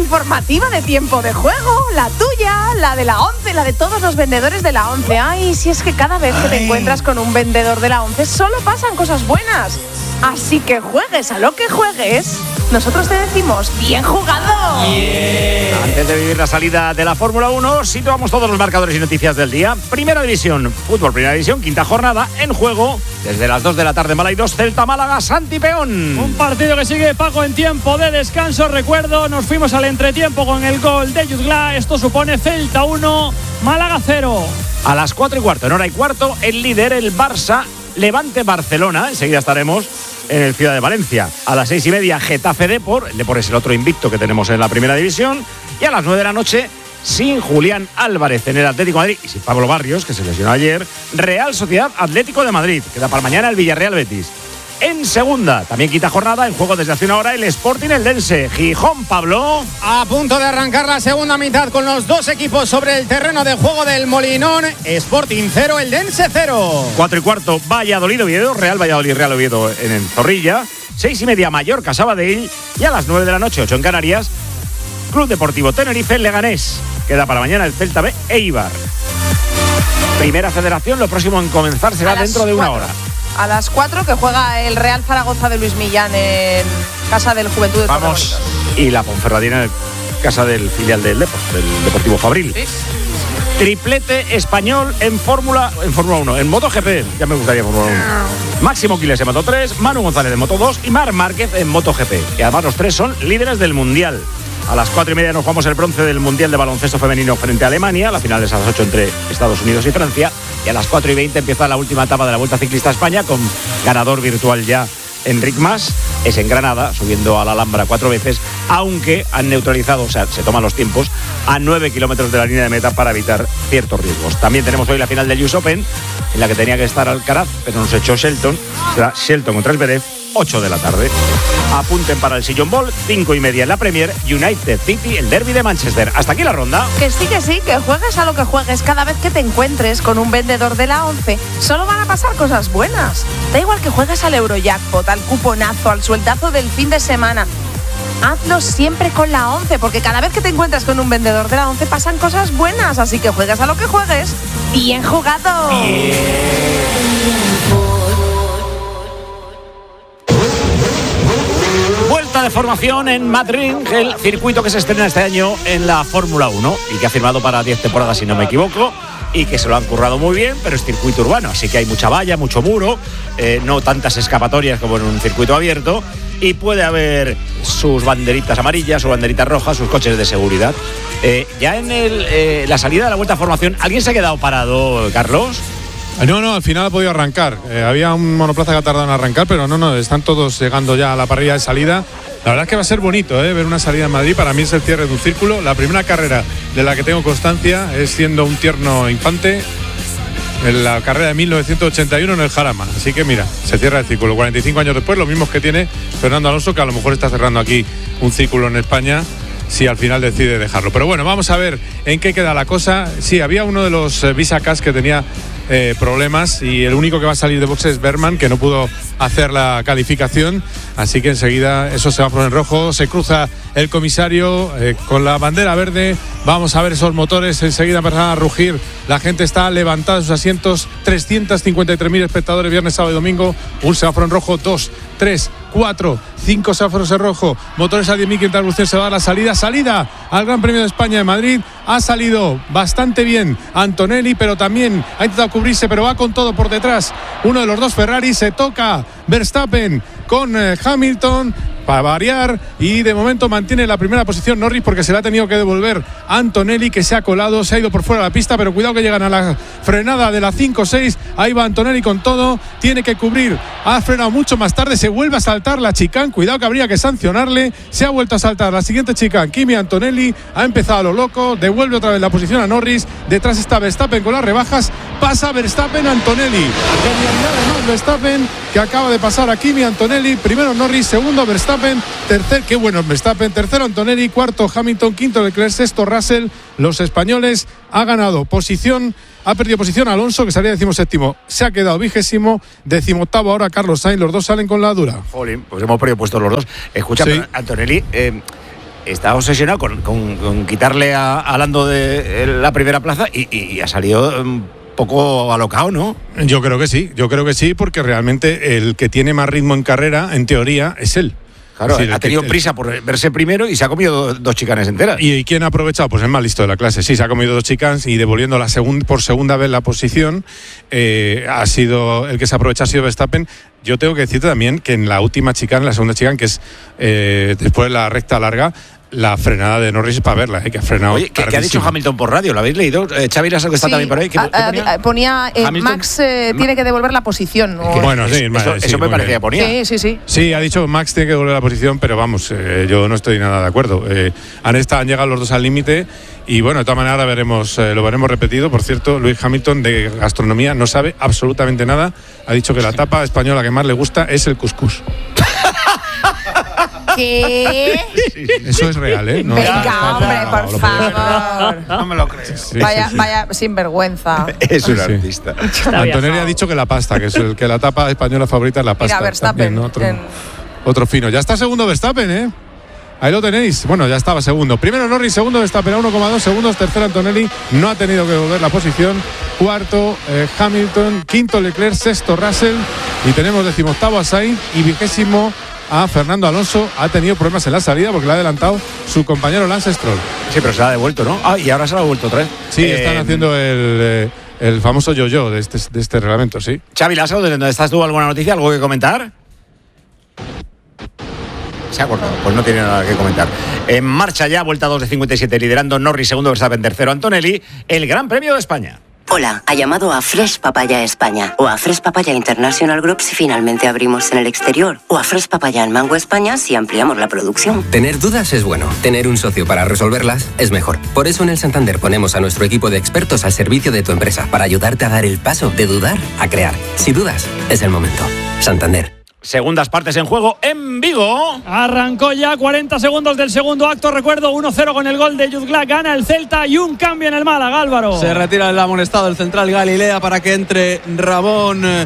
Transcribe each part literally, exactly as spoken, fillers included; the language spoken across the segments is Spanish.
informativa de Tiempo de Juego, la tuya, la de la ONCE, la de todos los vendedores de la ONCE. Ay, si es que cada vez que te encuentras con un vendedor de la ONCE solo pasan cosas buenas. Así que juegues a lo que juegues, nosotros te decimos ¡bien jugado! Yeah. Antes de vivir la salida de la Fórmula uno, situamos todos los marcadores y noticias del día. Primera División, Fútbol Primera División, quinta jornada, en juego desde las dos de la tarde en Balaidos, Celta Málaga, Santi Peón. Un partido que sigue, Paco, en tiempo de descanso. Recuerdo, nos fuimos al entretiempo con el gol de Jutgla. Esto supone Celta uno, Málaga cero. A las cuatro y cuarto, en hora y cuarto, el líder, el Barça, Levante Barcelona. Enseguida estaremos en el Ciudad de Valencia. A las seis y media, Getafe Depor. El Depor es el otro invicto que tenemos en la Primera División. Y a las nueve de la noche, sin Julián Álvarez en el Atlético de Madrid y sin Pablo Barrios, que se lesionó ayer, Real Sociedad Atlético de Madrid. Queda para mañana el Villarreal Betis. En segunda, también quinta jornada, en juego desde hace una hora, el Sporting Eldense. Gijón, Pablo. A punto de arrancar la segunda mitad con los dos equipos sobre el terreno de juego del Molinón. Sporting cero, Eldense cero. Cuatro y cuarto, Valladolid Oviedo, Real Valladolid, Real Oviedo en, en Zorrilla. Seis y media, Mallorca Sabadell. Y a las nueve de la noche, ocho en Canarias, Club Deportivo Tenerife, Leganés. Queda para mañana el Celta B, Eibar. Primera Federación, lo próximo en comenzar será dentro de una hora. A las cuatro, que juega el Real Zaragoza de Luis Millán en casa del Juventud de Vamos. Y la Ponferradina en casa del filial del Depor, del Deportivo Fabril. ¿Sí? Triplete español en Fórmula en Fórmula uno, en MotoGP. Ya me gustaría Fórmula uno. Máximo Quiles en Moto tres, Manu González en Moto dos y Marc Márquez en MotoGP. Y además los tres son líderes del Mundial. A las cuatro y media nos jugamos el bronce del Mundial de Baloncesto Femenino frente a Alemania. La final es a las ocho entre Estados Unidos y Francia. Y a las cuatro y veinte empieza la última etapa de la Vuelta Ciclista a España con ganador virtual ya Enric Mas. Es en Granada, subiendo a la Alhambra cuatro veces, aunque han neutralizado, o sea, se toman los tiempos, a nueve kilómetros de la línea de meta para evitar ciertos riesgos. También tenemos hoy la final del U S Open, en la que tenía que estar Alcaraz, pero nos echó Shelton. Será Shelton contra Zverev, ocho de la tarde. Apunten para el Sillon Ball, cinco y media en la Premier, United City, el derbi de Manchester. Hasta aquí la ronda. Que sí, que sí, que juegues a lo que juegues. Cada vez que te encuentres con un vendedor de la ONCE, solo van a pasar cosas buenas. Da igual que juegues al Eurojackpot, al cuponazo, al sueldazo del fin de semana. Hazlo siempre con la ONCE, porque cada vez que te encuentras con un vendedor de la ONCE pasan cosas buenas. Así que juegas a lo que juegues. ¡Bien jugado! Bien. Vuelta de formación en Madrid, el circuito que se estrena este año en la Fórmula uno y que ha firmado para diez temporadas, si no me equivoco, y que se lo han currado muy bien, pero es circuito urbano, así que hay mucha valla, mucho muro, eh, no tantas escapatorias como en un circuito abierto, y puede haber sus banderitas amarillas, sus banderitas rojas, sus coches de seguridad. Eh, ya en el, eh, la salida de la vuelta de formación, ¿alguien se ha quedado parado, Carlos? No, no, al final ha podido arrancar. Eh, había un monoplaza que ha tardado en arrancar, pero no, no, están todos llegando ya a la parrilla de salida. La verdad es que va a ser bonito, ¿eh? Ver una salida en Madrid. Para mí es el cierre de un círculo. La primera carrera de la que tengo constancia es siendo un tierno infante en la carrera de mil novecientos ochenta y uno en el Jarama. Así que mira, se cierra el círculo. cuarenta y cinco años después, lo mismo que tiene Fernando Alonso, que a lo mejor está cerrando aquí un círculo en España, si al final decide dejarlo. Pero bueno, vamos a ver en qué queda la cosa. Sí, había uno de los eh, Visacas que tenía eh, problemas y el único que va a salir de boxe es Berman, que no pudo hacer la calificación, así que enseguida eso se va a poner en rojo. Se cruza el comisario eh, con la bandera verde. Vamos a ver esos motores, enseguida empezarán a rugir. La gente está levantada de sus asientos. trescientos cincuenta y tres mil espectadores viernes, sábado y domingo. Un semáforo en rojo, dos, tres, cuatro, cinco semáforos en rojo. Motores a diez mil kilómetros de se va a la salida. Salida al Gran Premio de España de Madrid. Ha salido bastante bien Antonelli, pero también ha intentado cubrirse, pero va con todo por detrás. Uno de los dos Ferrari, se toca Verstappen con eh, Hamilton para variar, y de momento mantiene la primera posición Norris, porque se le ha tenido que devolver Antonelli, que se ha colado, se ha ido por fuera de la pista, pero cuidado que llegan a la frenada de la cinco seis. Ahí va Antonelli con todo, tiene que cubrir, ha frenado mucho más tarde, se vuelve a saltar la chicane, cuidado que habría que sancionarle, se ha vuelto a saltar la siguiente chicane. Kimi Antonelli ha empezado a lo loco, devuelve otra vez la posición a Norris, detrás está Verstappen con las rebajas, pasa Verstappen Antonelli, además Verstappen, que acaba de pasar a Kimi Antonelli, primero Norris, segundo Verstappen, tercer, qué bueno Verstappen, tercero Antonelli, cuarto Hamilton, quinto Leclerc, sexto Russell. Los españoles ha ganado posición, ha perdido posición Alonso, que salía decimoséptimo, se ha quedado vigésimo, decimoctavo ahora Carlos Sainz, los dos salen con la dura. Jolín, pues hemos perdido puestos los dos. Escucha, sí. Antonelli, eh, está obsesionado con, con, con quitarle a, a Lando de la primera plaza y, y, y ha salido un poco alocado, ¿no? Yo creo que sí, yo creo que sí, porque realmente el que tiene más ritmo en carrera, en teoría, es él. Claro, es decir, ha tenido que, prisa por verse primero y se ha comido dos chicanes enteras. ¿Y, ¿Y quién ha aprovechado? Pues el más listo de la clase. Sí, se ha comido dos chicanes y devolviendo la segun, por segunda vez la posición, eh, ha sido el que se aprovecha ha sido Verstappen. Yo tengo que decirte también que en la última chicane, la segunda chicane, que es eh, después de la recta larga, la frenada de Norris para verla, ¿eh? Que ha frenado. Oye, ¿qué, ¿qué ha dicho Hamilton por radio? ¿Lo habéis leído? Eh, Xavi Lasso, que está sí, también por ahí. ¿Qué, a, ¿qué ponía? a, ponía eh, Max eh, tiene que devolver la posición. O... Bueno, sí, eso, vale, eso sí, me parecía que ponía. Sí, sí, sí. Sí, ha dicho Max tiene que devolver la posición, pero vamos, eh, yo no estoy nada de acuerdo. Eh, han, estado, han llegado los dos al límite y bueno, de todas maneras veremos, eh, lo veremos repetido. Por cierto, Lewis Hamilton de gastronomía no sabe absolutamente nada. Ha dicho que la tapa española que más le gusta es el cuscús. ¿Qué? Eso es real, ¿eh? No, Venga, no, hombre, no, por no, no favor. No me lo creo. Sí, vaya, sí, sí. vaya sinvergüenza. Es un Sí. artista. Antonelli ha dicho que la pasta, que es el que la tapa española favorita es la pasta. Mira, Verstappen. También, ¿no? otro, en- otro fino. Ya está segundo Verstappen, ¿eh? Ahí lo tenéis. Bueno, ya estaba segundo. Primero Norris, segundo Verstappen a uno coma dos segundos. Tercero Antonelli, no ha tenido que devolver la posición. Cuarto eh, Hamilton. Quinto Leclerc. Sexto Russell. Y tenemos decimoctavo a Sainz. Y vigésimo a Fernando Alonso. Ha tenido problemas en la salida porque le ha adelantado su compañero Lance Stroll. Sí, pero se la ha devuelto, ¿no? Ah, y ahora se la ha devuelto otra vez. Sí, Eh, están haciendo el, eh, el famoso yo-yo de este, de este reglamento, sí. Xavi Lasso, ¿desde dónde estás tú? ¿Alguna noticia? ¿Algo que comentar? Se ha cortado, pues no tiene nada que comentar. En marcha ya, vuelta dos de cincuenta y siete, liderando Norris, segundo Verstappen, tercero Antonelli, el Gran Premio de España. Hola, ha llamado a Fresh Papaya España o a Fresh Papaya International Group si finalmente abrimos en el exterior o a Fresh Papaya en Mango España si ampliamos la producción. Tener dudas es bueno, tener un socio para resolverlas es mejor. Por eso en el Santander ponemos a nuestro equipo de expertos al servicio de tu empresa para ayudarte a dar el paso de dudar a crear. Si dudas, es el momento. Santander. Segundas partes en juego en Vigo. Arrancó ya cuarenta segundos del segundo acto. Recuerdo uno cero con el gol de Jude Glass. Gana el Celta y un cambio en el Málaga, Álvaro. Se retira el amonestado el central Galilea para que entre Ramón eh,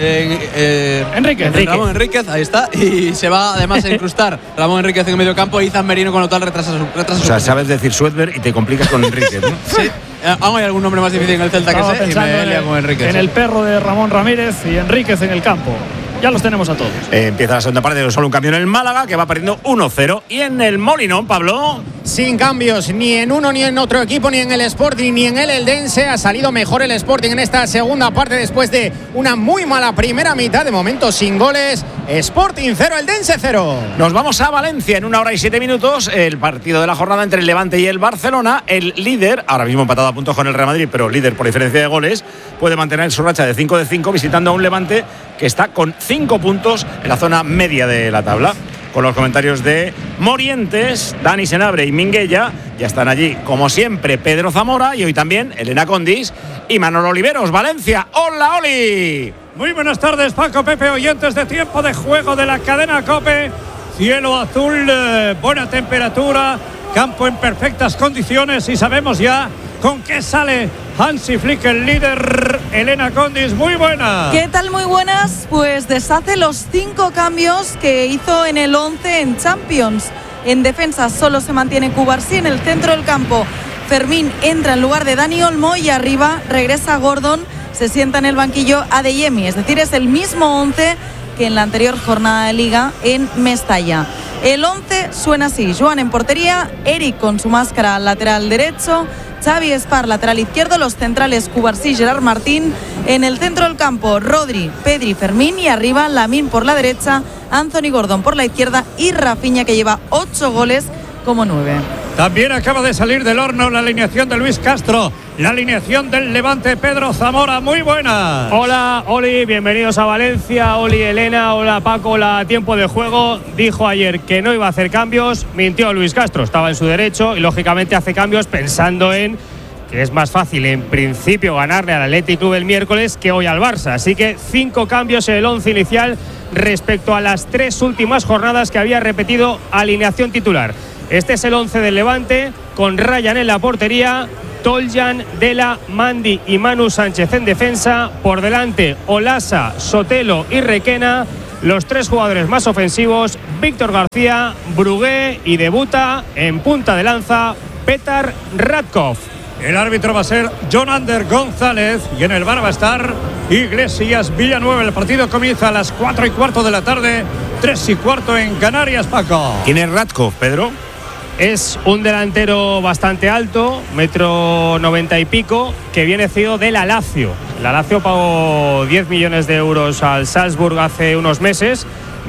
eh, Enríquez. Enrique. Ramón Enríquez, ahí está. Y se va además a incrustar Ramón Enríquez en el medio campo. Izan Merino con lo tal retrasa su, retrasa O su sea, paso. sabes decir Suedberg y te complicas con Enrique, ¿no? Sí. Eh, Aún hay algún nombre más difícil en el Celta Estaba que ese y pensando me en lía el, con Enríquez. en sí. el perro de Ramón Ramírez y Enríquez en el campo. Ya los tenemos a todos. Eh, empieza la segunda parte, solo un cambio en el Málaga, que va perdiendo uno cero. Y en el Molinón, Pablo. Sin cambios, ni en uno ni en otro equipo, ni en el Sporting ni en el Eldense. Ha salido mejor el Sporting en esta segunda parte después de una muy mala primera mitad. De momento sin goles. Sporting cero, Eldense cero. Nos vamos a Valencia en una hora y siete minutos. El partido de la jornada entre el Levante y el Barcelona. El líder, ahora mismo empatado a puntos con el Real Madrid, pero líder por diferencia de goles, puede mantener su racha de cinco de cinco visitando a un Levante que está con cinco puntos en la zona media de la tabla. Con los comentarios de Morientes, Dani Senabre y Minguella. Ya están allí, como siempre, Pedro Zamora y hoy también Elena Condis y Manolo Oliveros. Valencia, ¡hola, Oli! Muy buenas tardes, Paco, Pepe, oyentes de Tiempo de Juego de la cadena COPE. Cielo azul, eh, buena temperatura, campo en perfectas condiciones y sabemos ya con qué sale Hansi Flick, el líder. Elena Condis, muy buena. ¿Qué tal? Muy buenas. Pues deshace los cinco cambios que hizo en el once en Champions. En defensa solo se mantiene Cubarsí, en el centro del campo Fermín entra en lugar de Dani Olmo y arriba regresa Gordon, se sienta en el banquillo Adeyemi. Es decir, es el mismo once que en la anterior jornada de Liga en Mestalla. El once suena así: Joan en portería, Eric con su máscara al lateral derecho, Xavi Espar lateral izquierdo, los centrales Cubarsí, Gerard Martín, en el centro del campo Rodri, Pedri, Fermín y arriba Lamine por la derecha, Anthony Gordon por la izquierda y Rafinha, que lleva ocho goles como nueve. También acaba de salir del horno la alineación de Luis Castro, la alineación del Levante, Pedro Zamora, muy buena. Hola, Oli, bienvenidos a Valencia. Oli, Elena, hola Paco, hola Tiempo de Juego. Dijo ayer que no iba a hacer cambios, mintió Luis Castro, estaba en su derecho y lógicamente hace cambios pensando en que es más fácil en principio ganarle al Athletic Club el miércoles que hoy al Barça. Así que cinco cambios en el once inicial respecto a las tres últimas jornadas que había repetido alineación titular. Este es el once del Levante, con Ryan en la portería, Toljan, Dela, Mandi y Manu Sánchez en defensa. Por delante, Olasa, Sotelo y Requena, los tres jugadores más ofensivos, Víctor García, Brugué y debuta en punta de lanza Petar Radkov. El árbitro va a ser Jonander González y en el bar va a estar Iglesias Villanueva. El partido comienza a las cuatro y cuarto de la tarde, tres y cuarto en Canarias, Paco. ¿Quién es Radkov, Pedro? Es un delantero bastante alto, metro noventa y pico, que viene cedido de la Lazio. La Lazio pagó diez millones de euros al Salzburg hace unos meses,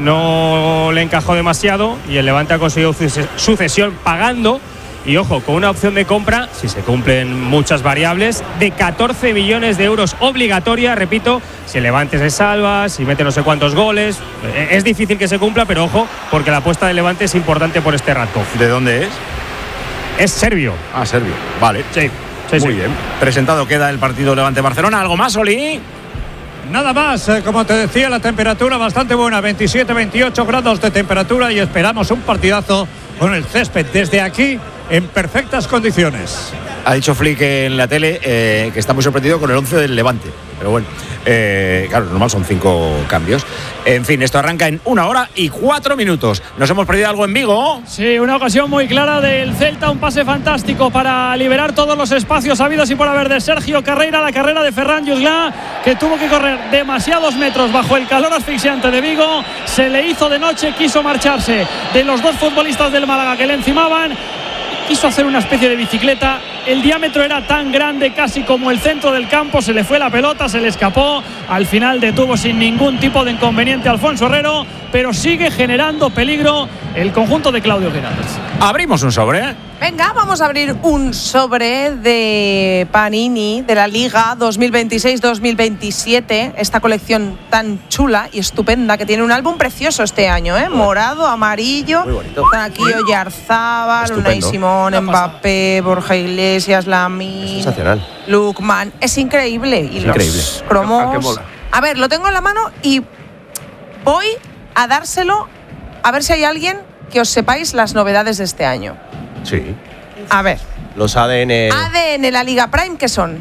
no le encajó demasiado y el Levante ha conseguido su cesión pagando. Y ojo, con una opción de compra, si se cumplen muchas variables, de catorce millones de euros obligatoria, repito, si el Levante se salva, si mete no sé cuántos goles. Es difícil que se cumpla, pero ojo, porque la apuesta del Levante es importante por este Radkov. ¿De dónde es? Es serbio. Ah, serbio. Vale. Sí, sí, Muy sí. bien. Presentado queda el partido Levante-Barcelona. ¿Algo más, Oli? Nada más, eh, como te decía, la temperatura bastante buena, veintisiete veintiocho grados de temperatura y esperamos un partidazo con el césped desde aquí en perfectas condiciones. Ha dicho Flick en la tele eh, que está muy sorprendido con el once del Levante. Pero bueno, eh, claro, normal son cinco cambios. En fin, esto arranca en una hora y cuatro minutos. ¿Nos hemos perdido algo en Vigo? Sí, una ocasión muy clara del Celta, un pase fantástico para liberar todos los espacios habidos y por haber de Sergio Carreira, la carrera de Ferran Jutgla, que tuvo que correr demasiados metros bajo el calor asfixiante de Vigo. Se le hizo de noche, quiso marcharse de los dos futbolistas del Málaga que le encimaban. Quiso hacer una especie de bicicleta, el diámetro era tan grande casi como el centro del campo, se le fue la pelota, se le escapó, al final detuvo sin ningún tipo de inconveniente Alfonso Herrero, pero sigue generando peligro el conjunto de Claudio Guiraldes. Abrimos un sobre. Venga, vamos a abrir un sobre de Panini de la Liga dos mil veintiséis dos mil veintisiete, esta colección tan chula y estupenda que tiene un álbum precioso este año, ¿eh? Morado, amarillo, están aquí Oyarzábal, Unai Simón, Mbappé, Borja Iglesias, Lamine, sensacional. Lukman, es increíble y es los increíble. cromos. A ver, lo tengo en la mano y voy a dárselo a ver si hay alguien que os sepáis las novedades de este año. Sí. A ver. Los A D N. A D N, la Liga Prime, ¿qué son?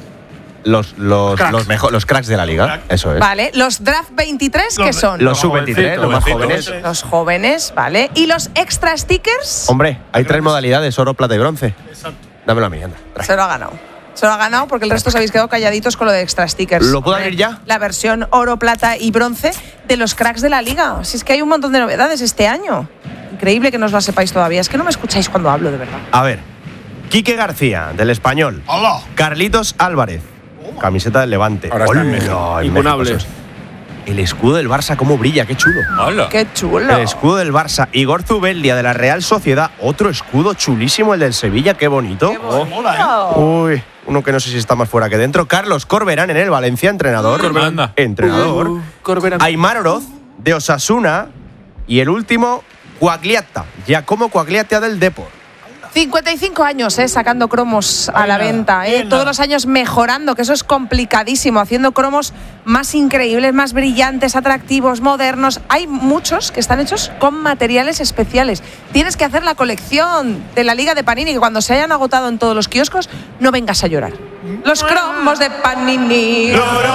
Los, los, Cracks. los, mejor, los cracks de la liga. Eso es. Vale. Los Draft veintitrés, ¿qué son? Los sub veintitrés, los más jóvenes. Los jóvenes, ¿vale? ¿Y los extra stickers? Hombre, hay tres modalidades: oro, plata y bronce. Exacto. Dámelo a mí, anda. Trae. Se lo ha ganado. Se lo ha ganado porque el resto os habéis quedado calladitos con lo de extra stickers. ¿Lo puedo abrir ya? La versión oro, plata y bronce de los cracks de la liga. Si es que hay un montón de novedades este año. Increíble que no os las sepáis todavía. Es que no me escucháis cuando hablo, de verdad. A ver. Quique García, del Español. Hola. Carlitos Álvarez, camiseta del Levante. Ahora está en Hola, México. en Impecable. México, eso es. El escudo del Barça, cómo brilla, qué chulo. Hola. Qué chulo. El escudo del Barça. Igor Zubeldia, de la Real Sociedad. Otro escudo chulísimo, el del Sevilla, qué bonito. Qué bonito. Uy, uno que no sé si está más fuera que dentro. Carlos Corberán en el Valencia, entrenador. Corberán. Entrenador. Uh, Corberán. Aimar Oroz, de Osasuna. Y el último, Quagliata. Giacomo Quagliata del Depor. cincuenta y cinco años, ¿eh? Sacando cromos a la venta, ¿eh? Todos los años mejorando, que eso es complicadísimo, haciendo cromos más increíbles, más brillantes, atractivos, modernos. Hay muchos que están hechos con materiales especiales. Tienes que hacer la colección de la Liga de Panini, que cuando se hayan agotado en todos los kioscos, no vengas a llorar. Los cromos de Panini.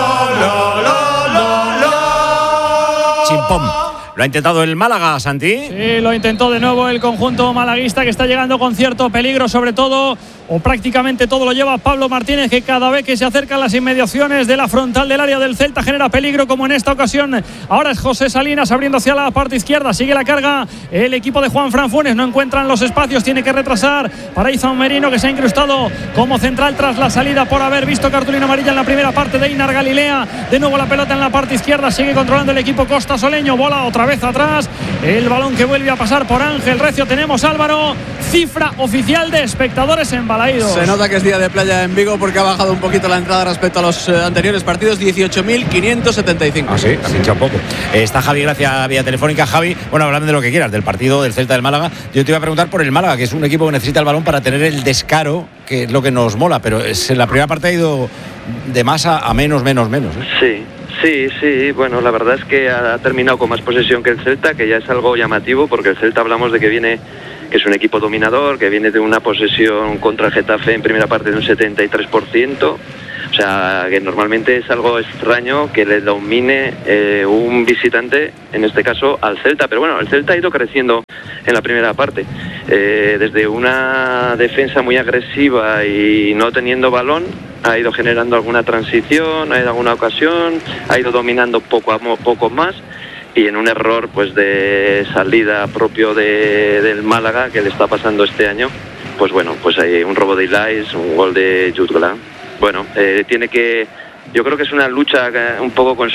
Chimpom. Lo ha intentado el Málaga, Santi. Sí, lo intentó de nuevo el conjunto malaguista, que está llegando con cierto peligro, sobre todo, o prácticamente todo lo lleva Pablo Martínez, que cada vez que se acerca a las inmediaciones de la frontal del área del Celta genera peligro, como en esta ocasión. Ahora es José Salinas abriendo hacia la parte izquierda, sigue la carga el equipo de Juan Fran Funes, no encuentran los espacios, tiene que retrasar para Izan Merino, que se ha incrustado como central tras la salida por haber visto cartulina amarilla en la primera parte de Einar Galilea. De nuevo la pelota en la parte izquierda, sigue controlando el equipo Costa Soleño, bola otra vez atrás, el balón que vuelve a pasar por Ángel Recio. Tenemos, Álvaro, cifra oficial de espectadores en Balaídos. Se nota que es día de playa en Vigo porque ha bajado un poquito la entrada respecto a los eh, anteriores partidos, dieciocho mil quinientos setenta y cinco. Ah, sí, ha pinchado un poco. Eh, está Javi Gracia vía telefónica. Javi, bueno, hablando de lo que quieras, del partido del Celta del Málaga, yo te iba a preguntar por el Málaga, que es un equipo que necesita el balón para tener el descaro, que es lo que nos mola, pero es, en la primera parte ha ido de más a, a menos, menos, menos. ¿eh? Sí. Sí, sí, bueno, la verdad es que ha terminado con más posesión que el Celta, que ya es algo llamativo, porque el Celta hablamos de que viene, que es un equipo dominador, que viene de una posesión contra el Getafe en primera parte de un setenta y tres por ciento, O sea, que normalmente es algo extraño que le domine eh, un visitante, en este caso al Celta. Pero bueno, el Celta ha ido creciendo en la primera parte. Eh, desde una defensa muy agresiva y no teniendo balón, ha ido generando alguna transición, ha ido alguna ocasión, ha ido dominando poco a poco más. Y en un error pues de salida propio de, del Málaga que le está pasando este año, pues bueno, pues hay un robo de Ilais, un gol de Jutgla. Bueno, eh, tiene que, yo creo que es una lucha un poco con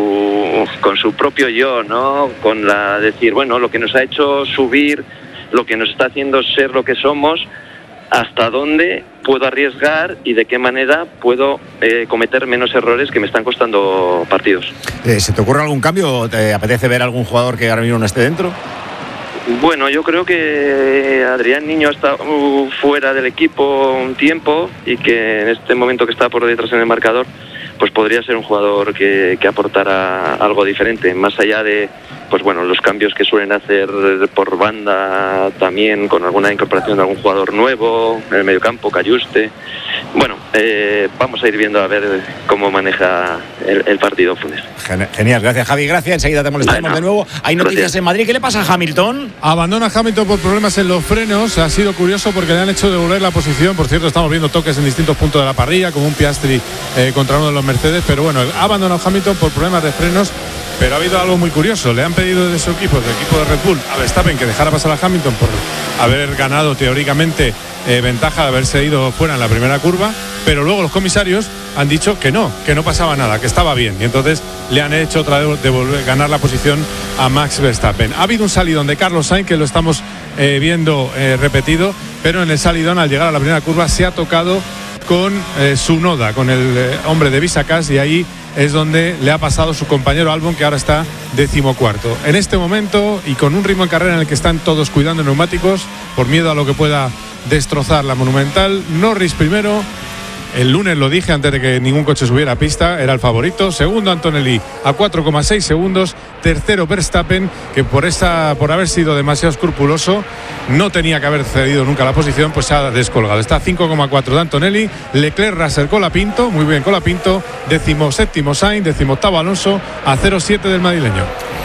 su con su propio yo, ¿no? Con la decir, bueno, lo que nos ha hecho subir, lo que nos está haciendo ser lo que somos, hasta dónde puedo arriesgar y de qué manera puedo eh, cometer menos errores que me están costando partidos. Eh, ¿Se te ocurre algún cambio? ¿Te apetece ver algún jugador que ahora mismo no esté dentro? Bueno, yo creo que Adrián Niño está uh, fuera del equipo un tiempo y que en este momento que está por detrás en el marcador, pues podría ser un jugador que, que aportara algo diferente, más allá de, pues bueno, los cambios que suelen hacer por banda también, con alguna incorporación de algún jugador nuevo en el mediocampo, Cayuste. Bueno, eh, vamos a ir viendo a ver cómo maneja el, el partido Funes. Genial, gracias Javi, gracias. Enseguida te molestaremos bueno, de nuevo. Hay noticias gracias. En Madrid. ¿Qué le pasa a Hamilton? Abandona Hamilton por problemas en los frenos. Ha sido curioso porque le han hecho devolver la posición. Por cierto, estamos viendo toques en distintos puntos de la parrilla, como un Piastri eh, contra uno de los Mercedes. Pero bueno, ha abandonado Hamilton por problemas de frenos. Pero ha habido algo muy curioso. Le han pedido de su equipo, del equipo de Red Bull, a Verstappen que dejara pasar a Hamilton por haber ganado teóricamente eh, ventaja de haberse ido fuera en la primera curva. Pero luego los comisarios han dicho que no, que no pasaba nada, que estaba bien. Y entonces le han hecho otra vez devolver, ganar la posición a Max Verstappen. Ha habido un salidón de Carlos Sainz que lo estamos eh, viendo eh, repetido. Pero en el salidón, al llegar a la primera curva, se ha tocado con eh, Tsunoda, con el eh, hombre de Visacas, y ahí es donde le ha pasado su compañero Albon, que ahora está decimocuarto. En este momento, y con un ritmo en carrera en el que están todos cuidando neumáticos por miedo a lo que pueda destrozar la Monumental, Norris primero. El lunes lo dije antes de que ningún coche subiera a pista, era el favorito. Segundo Antonelli a cuatro coma seis segundos. Tercero Verstappen, que por esa, por haber sido demasiado escrupuloso, no tenía que haber cedido nunca la posición, pues se ha descolgado. Está a cinco coma cuatro de Antonelli. Leclerc, Russell, Colapinto, muy bien Colapinto. Décimo séptimo Sainz, décimo octavo Alonso, a cero coma siete del madrileño.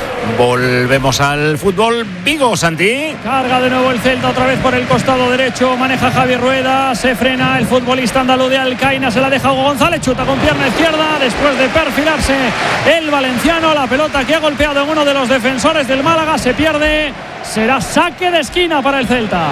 Volvemos al fútbol. Vigo, Santi. Carga de nuevo el Celta otra vez por el costado derecho. Maneja Javier Rueda. Se frena el futbolista andaluz de Alcaina. Se la deja Hugo González. Chuta con pierna izquierda. Después de perfilarse el valenciano. La pelota que ha golpeado en uno de los defensores del Málaga. Se pierde. Será saque de esquina para el Celta.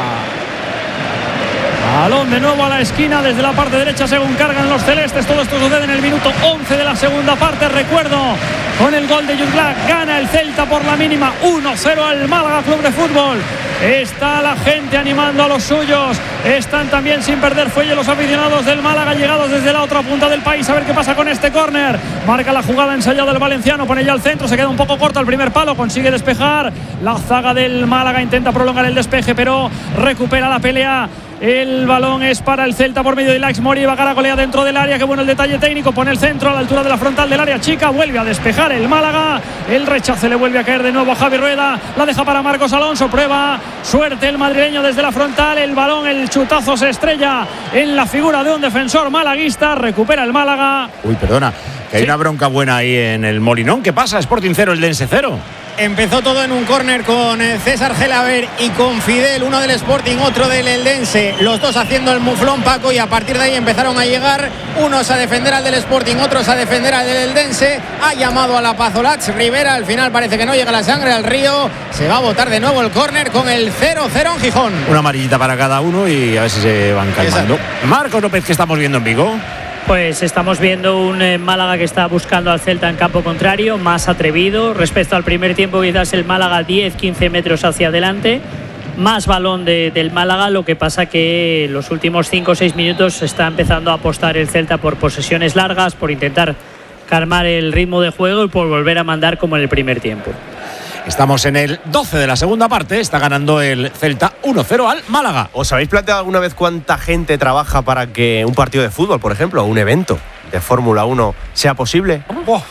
Balón de nuevo a la esquina desde la parte derecha según cargan los celestes. Todo esto sucede en el minuto once de la segunda parte. Recuerdo, con el gol de Jutgla gana el Celta por la mínima uno cero al Málaga Club de Fútbol. Está la gente animando a los suyos. Están también sin perder fuelle los aficionados del Málaga, llegados desde la otra punta del país. A ver qué pasa con este córner. Marca la jugada ensayada el valenciano. Pone ya al centro. Se queda un poco corto el primer palo. Consigue despejar. La zaga del Málaga intenta prolongar el despeje, pero recupera la pelea. El balón es para el Celta por medio de Ilaix Mori. Va a Garagolea dentro del área. Qué bueno el detalle técnico. Pone el centro a la altura de la frontal del área chica. Vuelve a despejar el Málaga. El rechace le vuelve a caer de nuevo a Javi Rueda. La deja para Marcos Alonso. Prueba suerte el madrileño desde la frontal. El balón, el chutazo se estrella en la figura de un defensor malaguista. Recupera el Málaga. Uy, perdona, que hay sí. una bronca buena ahí en el Molinón. ¿Qué pasa? Sporting cero, el Dense cero. Empezó todo en un córner con César Gelaber y con Fidel, uno del Sporting, otro del Eldense, los dos haciendo el muflón, Paco, y a partir de ahí empezaron a llegar unos a defender al del Sporting, otros a defender al del Eldense. Ha llamado a la Pazolach Rivera, al final parece que no llega la sangre al río. Se va a botar de nuevo el córner con el cero cero en Gijón. Una amarillita para cada uno y a ver si se van calmando. Exacto. Marcos López, ¿qué estamos viendo en Vigo? Pues estamos viendo un eh, Málaga que está buscando al Celta en campo contrario, más atrevido. Respecto al primer tiempo, quizás el Málaga diez quince metros hacia adelante. Más balón de, del Málaga, lo que pasa que los últimos cinco o seis minutos está empezando a apostar el Celta por posesiones largas, por intentar calmar el ritmo de juego y por volver a mandar como en el primer tiempo. Estamos en el doce de la segunda parte. Está ganando el Celta uno cero al Málaga. ¿Os habéis planteado alguna vez cuánta gente trabaja para que un partido de fútbol, por ejemplo, o un evento de Fórmula uno sea posible? Oh.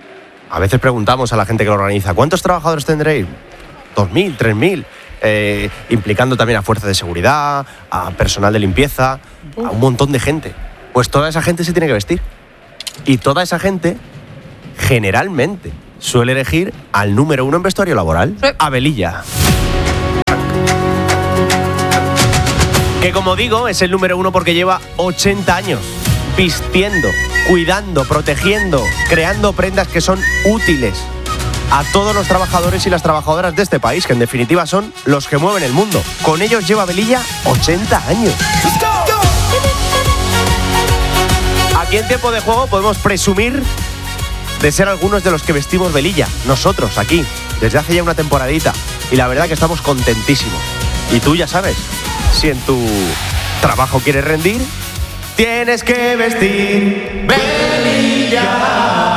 A veces preguntamos a la gente que lo organiza, ¿cuántos trabajadores tendréis? ¿Dos mil? ¿Tres mil? Eh, implicando también a fuerzas de seguridad, a personal de limpieza, a un montón de gente. Pues toda esa gente se tiene que vestir. Y toda esa gente, generalmente, suele elegir al número uno en vestuario laboral, a Velilla. Que como digo, es el número uno porque lleva ochenta años vistiendo, cuidando, protegiendo, creando prendas que son útiles a todos los trabajadores y las trabajadoras de este país, que en definitiva son los que mueven el mundo. Con ellos lleva Velilla ochenta años. Aquí en Tiempo de Juego podemos presumir de ser algunos de los que vestimos Velilla, nosotros aquí, desde hace ya una temporadita. Y la verdad que estamos contentísimos. Y tú ya sabes, si en tu trabajo quieres rendir, tienes que vestir Velilla.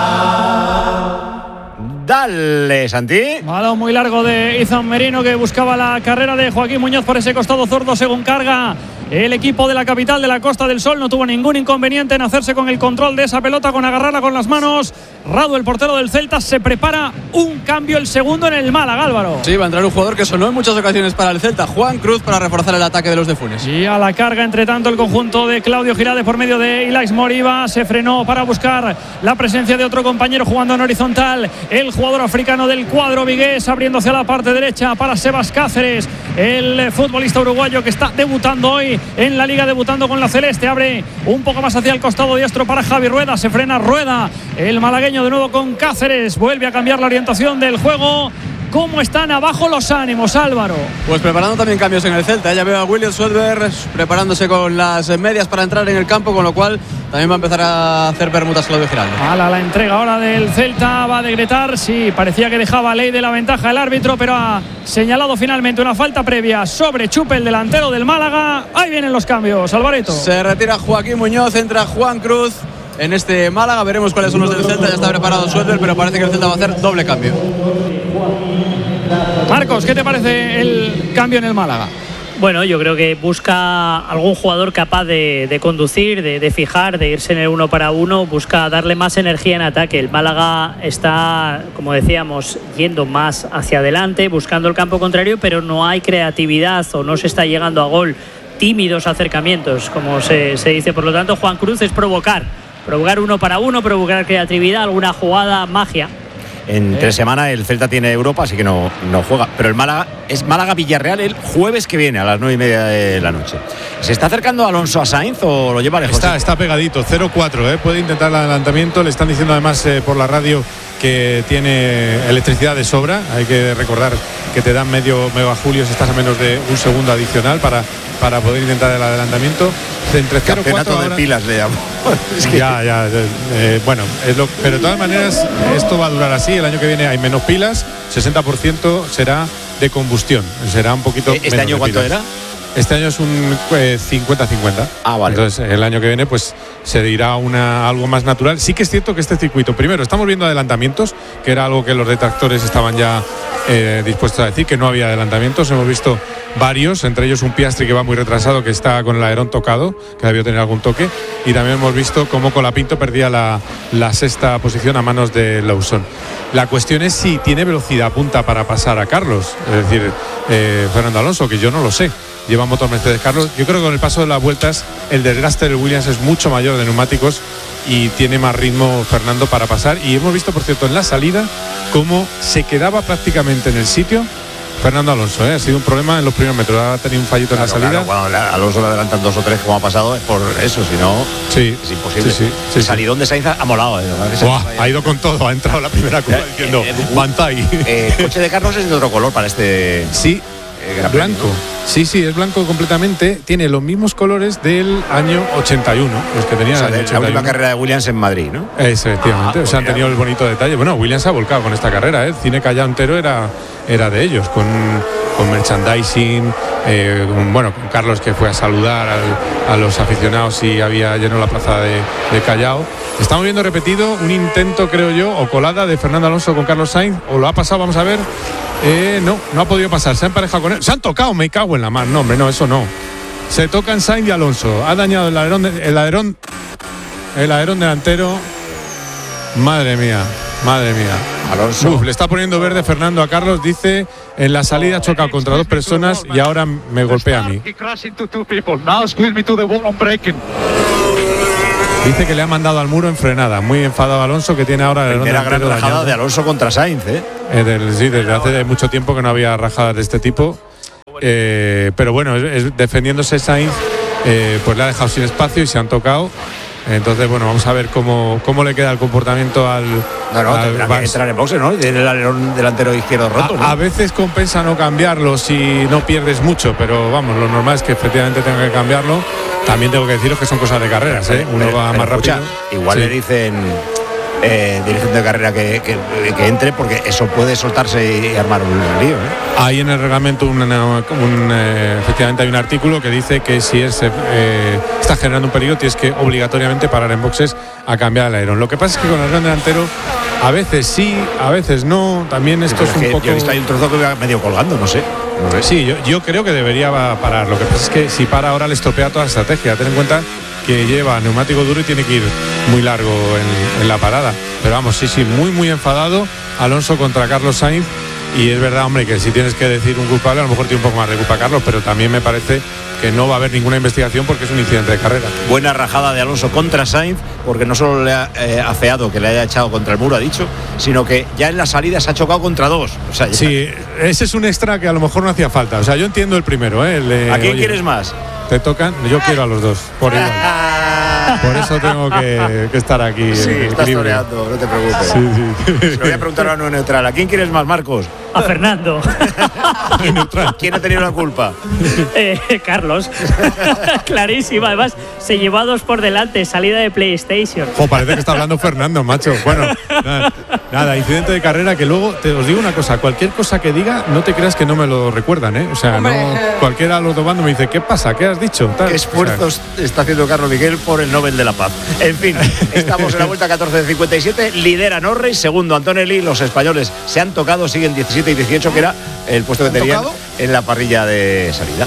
Dale, Santi. Balón muy largo de Izan Merino, que buscaba la carrera de Joaquín Muñoz por ese costado zurdo según carga el equipo de la capital de la Costa del Sol. No tuvo ningún inconveniente en hacerse con el control de esa pelota, con agarrarla con las manos. Radu, el portero del Celta, se prepara un cambio, el segundo en el Málaga, Álvaro. Sí, va a entrar un jugador que sonó en muchas ocasiones para el Celta, Juan Cruz, para reforzar el ataque de los de Funes. Y a la carga, entre tanto, el conjunto de Claudio Girade por medio de Ilaix Moriba. Se frenó para buscar la presencia de otro compañero jugando en horizontal. El jugador africano del cuadro vigués, abriendo hacia la parte derecha para Sebas Cáceres, el futbolista uruguayo que está debutando hoy en la Liga, debutando con la celeste. Abre un poco más hacia el costado diestro para Javi Rueda. Se frena Rueda, el malagueño de nuevo con Cáceres. Vuelve a cambiar la orientación del juego. ¿Cómo están abajo los ánimos, Álvaro? Pues preparando también cambios en el Celta. Ya veo a William Swedberg preparándose con las medias para entrar en el campo, con lo cual también va a empezar a hacer permutas Claudio Giraldo. A la, la entrega ahora del Celta, va a decretar. Sí, parecía que dejaba ley de la ventaja el árbitro, pero ha señalado finalmente una falta previa sobre Chupe, el delantero del Málaga. Ahí vienen los cambios, Alvareto. Se retira Joaquín Muñoz, entra Juan Cruz en este Málaga. Veremos cuáles son los del Celta. Ya está preparado Swedberg, pero parece que el Celta va a hacer doble cambio. Marcos, ¿qué te parece el cambio en el Málaga? Bueno, yo creo que busca algún jugador capaz de, de conducir, de, de fijar, de irse en el uno para uno. Busca darle más energía en ataque. El Málaga está, como decíamos, yendo más hacia adelante, buscando el campo contrario, pero no hay creatividad o no se está llegando a gol. Tímidos acercamientos, como se, se dice. Por lo tanto, Juan Cruz es provocar. Provocar uno para uno, provocar creatividad, alguna jugada, magia. Entre eh. semana el Celta tiene Europa, así que no, no juega. Pero el Málaga es Málaga-Villarreal el jueves que viene a las nueve y media de la noche. ¿Se está acercando Alonso a Sainz o lo lleva lejos? Está, está pegadito, cero cuatro, ¿eh? Puede intentar el adelantamiento. Le están diciendo además eh, por la radio que tiene electricidad de sobra. Hay que recordar que te dan medio megajulio si estás a menos de un segundo adicional para, para poder intentar el adelantamiento. Entre cero y cuatro de pilas le llamo. Es que... Ya, ya. Eh, bueno, es lo, pero de todas maneras esto va a durar así. El año que viene hay menos pilas, sesenta por ciento será de combustión. Será un poquito ¿Este menos año cuánto pilas. era? Este año es un eh, cincuenta cincuenta. Ah, vale. Entonces el año que viene pues se dirá una, algo más natural. Sí que es cierto que este circuito, primero, estamos viendo adelantamientos, que era algo que los detractores estaban ya eh, dispuestos a decir, que no había adelantamientos. Hemos visto varios, entre ellos un Piastri que va muy retrasado, que está con el alerón tocado, que debió tener algún toque. Y también hemos visto cómo Colapinto perdía la, la sexta posición a manos de Lawson. La cuestión es si tiene velocidad punta para pasar a Carlos, es decir, eh, Fernando Alonso, que yo no lo sé. Lleva motor Mercedes Carlos. Yo creo que con el paso de las vueltas el desgaste del Williams es mucho mayor de neumáticos y tiene más ritmo Fernando para pasar. Y hemos visto, por cierto, en la salida cómo se quedaba prácticamente en el sitio Fernando Alonso, ¿eh? Ha sido un problema en los primeros metros. Ha tenido un fallito claro, en la salida. Claro, cuando Alonso le adelantan dos o tres, como ha pasado, es por eso, si no, sí, es imposible. Sí, sí, sí, el salidón de Sainz ha molado. ¿eh? Buah, ha ido con todo, ha entrado la primera curva eh, diciendo eh, eh, Bantai. Eh, el coche de Carlos es de otro color para este. Sí. Eh, blanco, ¿no? Sí, sí, es blanco completamente. Tiene los mismos colores del año ochenta y uno, los que tenía. O sea, de la última carrera de Williams en Madrid, ¿no? Es, efectivamente, ah, o sea, han tenido el bonito detalle. Bueno, Williams se ha volcado con esta carrera, ¿eh? El cine Callao entero era, era de ellos, con, con merchandising, eh, con, bueno, con Carlos que fue a saludar al, a los aficionados y había llenado la plaza de, de Callao. Estamos viendo repetido un intento, creo yo, o colada de Fernando Alonso con Carlos Sainz, o lo ha pasado, vamos a ver. Eh, no, no ha podido pasar, se ha emparejado con él. Se han tocado, me cago en la mar. No, hombre, no, eso no. Se tocan Sainz y Alonso. Ha dañado el alerón, el alerón, el alerón delantero. Madre mía, madre mía. Alonso. Uf, le está poniendo verde Fernando a Carlos. Dice, en la salida ha chocado contra dos personas y ahora me golpea a mí. Dice que le ha mandado al muro en frenada. Muy enfadado Alonso, que tiene ahora el Primera gran rajada dañado. de Alonso contra Sainz, ¿eh? Eh, del, sí, desde hace mucho tiempo que no había rajadas de este tipo. Eh, pero bueno, es, es, defendiéndose Sainz, eh, pues le ha dejado sin espacio y se han tocado. Entonces, bueno, vamos a ver cómo, cómo le queda el comportamiento al. No, no, al tendrá que entrar en boxe, ¿no? Tiene el alerón delantero izquierdo roto, a, ¿no? a veces compensa no cambiarlo si no pierdes mucho, pero vamos, lo normal es que efectivamente tenga que cambiarlo. También tengo que deciros que son cosas de carreras, ¿eh? Uno pero, va pero más escucha, rápido. Igual Sí. le dicen. Eh, dirigente de carrera que, que, que entre, porque eso puede soltarse y armar un lío, ¿eh? Hay en el reglamento un, un, eh, efectivamente hay un artículo que dice que si es, eh, está generando un peligro tienes que obligatoriamente parar en boxes a cambiar el alerón. Lo que pasa es que con el alerón delantero a veces sí, a veces no. También esto Pero es un que poco. yo he visto ahí un trozo que va medio colgando, no sé. No sé. Sí, yo, yo creo que debería parar. Lo que pasa es que si para ahora le estropea toda la estrategia. Ten en cuenta que lleva neumático duro y tiene que ir muy largo en, en la parada. Pero vamos, sí, sí, muy, muy enfadado Alonso contra Carlos Sainz. Y es verdad, hombre, que si tienes que decir un culpable, a lo mejor tiene un poco más de culpa Carlos, pero también me parece que no va a haber ninguna investigación porque es un incidente de carrera. Buena rajada de Alonso contra Sainz, porque no solo le ha eh, afeado que le haya echado contra el muro, ha dicho, sino que ya en la salida se ha chocado contra dos. O sea, ya... Sí, ese es un extra que a lo mejor no hacía falta. O sea, yo entiendo el primero, ¿eh? El de, ¿A quién oye, quieres más? Te tocan, yo quiero a los dos, por igual. Por eso tengo que, que estar aquí. Sí, en estás equilibrio. toreando, no te preocupes. Sí, sí. Se lo voy a preguntar a no neutral. ¿A quién quieres más, Marcos? A Fernando. ¿Quién, ¿Quién ha tenido la culpa? Eh, Carlos. Clarísimo. Además, se llevó a dos por delante. Salida de PlayStation. Jo, parece que está hablando Fernando, macho. Bueno, nada, nada, incidente de carrera que luego, te os digo una cosa, cualquier cosa que diga, no te creas que no me lo recuerdan, ¿eh? O sea, no, cualquiera al otro bando me dice, ¿qué pasa? ¿Qué has dicho? Tal. ¿Qué esfuerzos o sea, está haciendo Carlos Miguel por el Nobel de la Paz? En fin, estamos en la vuelta catorce de cincuenta y siete, lidera Norris, segundo Antonelli, los españoles se han tocado, siguen diecisiete y dieciocho, que era el puesto que tenían tocado? En la parrilla de salida.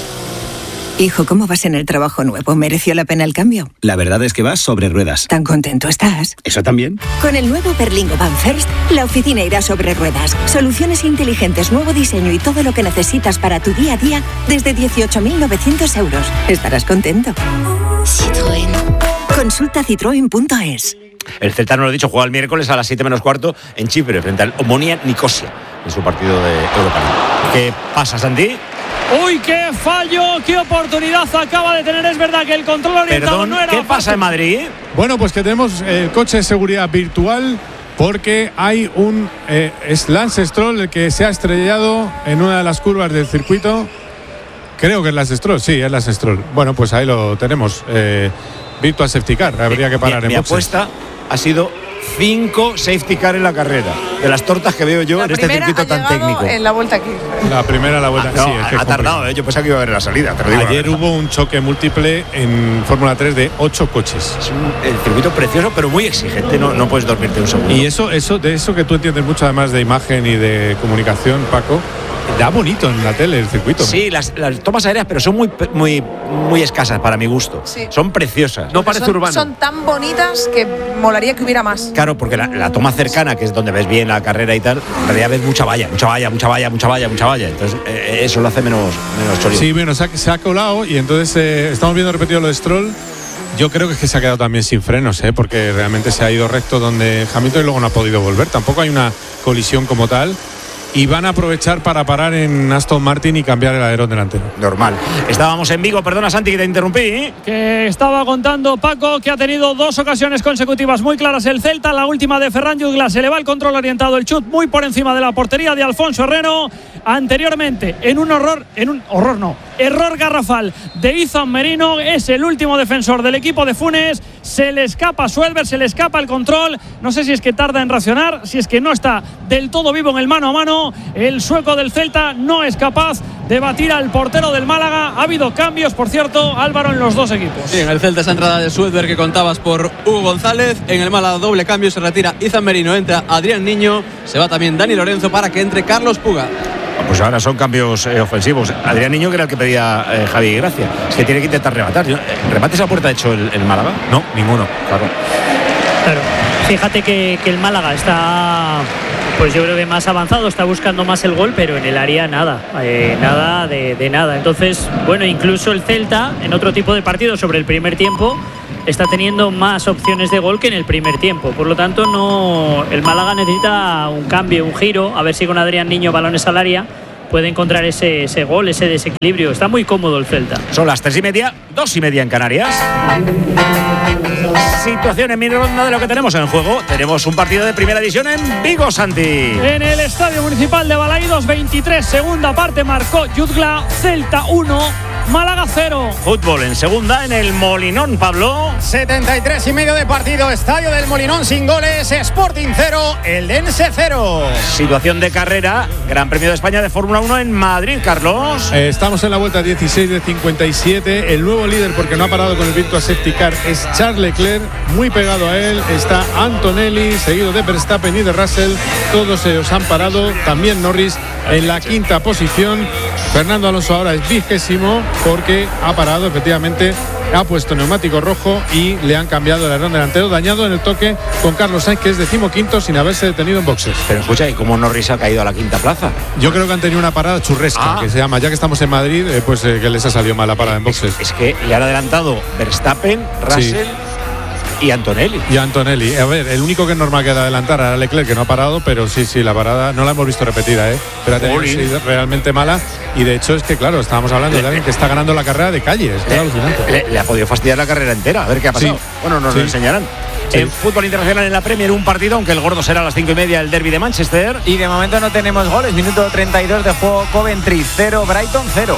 Hijo, ¿cómo vas en el trabajo nuevo? ¿Mereció la pena el cambio? La verdad es que vas sobre ruedas. ¿Tan contento estás? ¿Eso también? Con el nuevo Berlingo Van First, la oficina irá sobre ruedas. Soluciones inteligentes, nuevo diseño y todo lo que necesitas para tu día a día desde dieciocho mil novecientos euros. Estarás contento. Citroën. Consulta citroen punto es. El Celta, no lo he dicho, juega el miércoles a las siete menos cuarto en Chipre frente al Omonia Nicosia en su partido de Europa League. ¿Qué pasa, Santi? Uy, qué fallo, qué oportunidad acaba de tener. Es verdad que el control orientado Perdón, no era ¿qué pasa en Madrid? Bueno, pues que tenemos el coche de seguridad virtual porque hay un eh, es Lance Stroll el que se ha estrellado en una de las curvas del circuito. Creo que es Lance Stroll, sí, es Lance Stroll. Bueno, pues ahí lo tenemos. Eh, Virtual Safety Car, habría que parar mi, en mi boxes. apuesta ha sido cinco safety car en la carrera, de las tortas que veo yo La en este primera circuito ha tan llegado técnico. en la vuelta aquí. La primera, la vuelta. Ah, no, sí, es que ha es tardado, ¿eh? Yo pensaba que iba a haber la salida. Te lo digo, Ayer hubo un choque múltiple en Fórmula tres de ocho coches. Es un el circuito precioso, pero muy exigente. No, no puedes dormirte un segundo. Y eso, eso, de eso que tú entiendes mucho, además de imagen y de comunicación, Paco, da bonito en la tele el circuito. Sí, las, las tomas aéreas, pero son muy, muy, muy escasas para mi gusto. Sí. Son preciosas. No parece son, urbano. Son tan bonitas que molaría que hubiera más. Claro, porque la, la toma cercana, que es donde ves bien la carrera y tal, en realidad ves mucha valla, mucha valla, mucha valla, mucha valla, mucha valla. Entonces, eh, eso lo hace menos, menos chorizo. Sí, bueno, se ha, se ha colado y entonces eh, estamos viendo repetido lo de Stroll. Yo creo que es que se ha quedado también sin frenos, ¿eh? Porque realmente se ha ido recto donde Hamilton y luego no ha podido volver. Tampoco hay una colisión como tal. Y van a aprovechar para parar en Aston Martin y cambiar el alerón delantero. Normal. Estábamos en Vigo, perdona Santi que te interrumpí. ¿eh? Que estaba contando Paco que ha tenido dos ocasiones consecutivas muy claras el Celta. La última de Ferran Jutglas, se le va el control orientado, el chut muy por encima de la portería de Alfonso Herrero. Anteriormente, en un horror, en un horror no, error garrafal de Izan Merino, es el último defensor del equipo de Funes. Se le escapa a Suelver, se le escapa el control. No sé si es que tarda en reaccionar, si es que no está del todo vivo en el mano a mano. El sueco del Celta no es capaz de batir al portero del Málaga. Ha habido cambios, por cierto, Álvaro, en los dos equipos. Sí, en el Celta esa entrada de Suedberg que contabas por Hugo González. En el Málaga doble cambio, se retira Izan Merino, entra Adrián Niño. Se va también Dani Lorenzo para que entre Carlos Puga. Pues ahora son cambios eh, ofensivos. Adrián Niño, que era el que pedía eh, Javi Gracia. Es que tiene que intentar rematar. Yo, eh, ¿Remates a puerta ha hecho el, el Málaga? No, ninguno. Claro. Claro. Fíjate que, que el Málaga está, pues yo creo que más avanzado, está buscando más el gol, pero en el área nada, eh, nada de, de nada. Entonces, bueno, incluso el Celta, en otro tipo de partido sobre el primer tiempo, está teniendo más opciones de gol que en el primer tiempo. Por lo tanto, no, el Málaga necesita un cambio, un giro, a ver si con Adrián Niño balones al área puede encontrar ese, ese gol, ese desequilibrio. Está muy cómodo el Celta. Son las tres y media, dos y media en Canarias. Situación en mi ronda de lo que tenemos en juego. Tenemos un partido de primera división en Vigo, Santi. En el Estadio Municipal de Balaídos, veintitrés, segunda parte, marcó Jutgla. Celta uno, Málaga cero. Fútbol en segunda en el Molinón, Pablo. setenta y tres y medio de partido, Estadio del Molinón sin goles, Sporting cero, Eldense cero. Situación de carrera, Gran Premio de España de Fórmula uno en Madrid, Carlos. Eh, estamos en la vuelta dieciséis de cincuenta y siete. El nuevo líder, porque no ha parado con el Virtua Safety Car, es Charles Leclerc. Muy pegado a él está Antonelli, seguido de Verstappen y de Russell. Todos ellos han parado. También Norris en la quinta posición. Fernando Alonso ahora es vigésimo porque ha parado, efectivamente. Ha puesto neumático rojo y le han cambiado el alerón delantero, dañado en el toque con Carlos Sainz, que es decimoquinto sin haberse detenido en boxes. Pero escucha, ¿y cómo Norris ha caído a la quinta plaza? Yo creo que han tenido una parada churresca, ah. que se llama, ya que estamos en Madrid, eh, pues eh, que les ha salido mal la parada en boxes. Es, es que le han adelantado Verstappen, Russell sí. y Antonelli. Y Antonelli. A ver, el único que es normal que de adelantar era Leclerc, que no ha parado, pero sí, sí, la parada no la hemos visto repetida, ¿eh? Pero ha tenido sido realmente mala. Y de hecho es que, claro, estábamos hablando le, de alguien que está ganando la carrera de calle. Es que le, alucinante. Le, le ha podido fastidiar la carrera entera. A ver qué ha pasado. Sí. Bueno, nos sí. lo enseñarán. Sí. En fútbol internacional en la Premier, un partido, aunque el gordo será a las cinco y media, el derbi de Manchester. Y de momento no tenemos goles. Minuto treinta y dos de juego, Coventry cero, Brighton cero.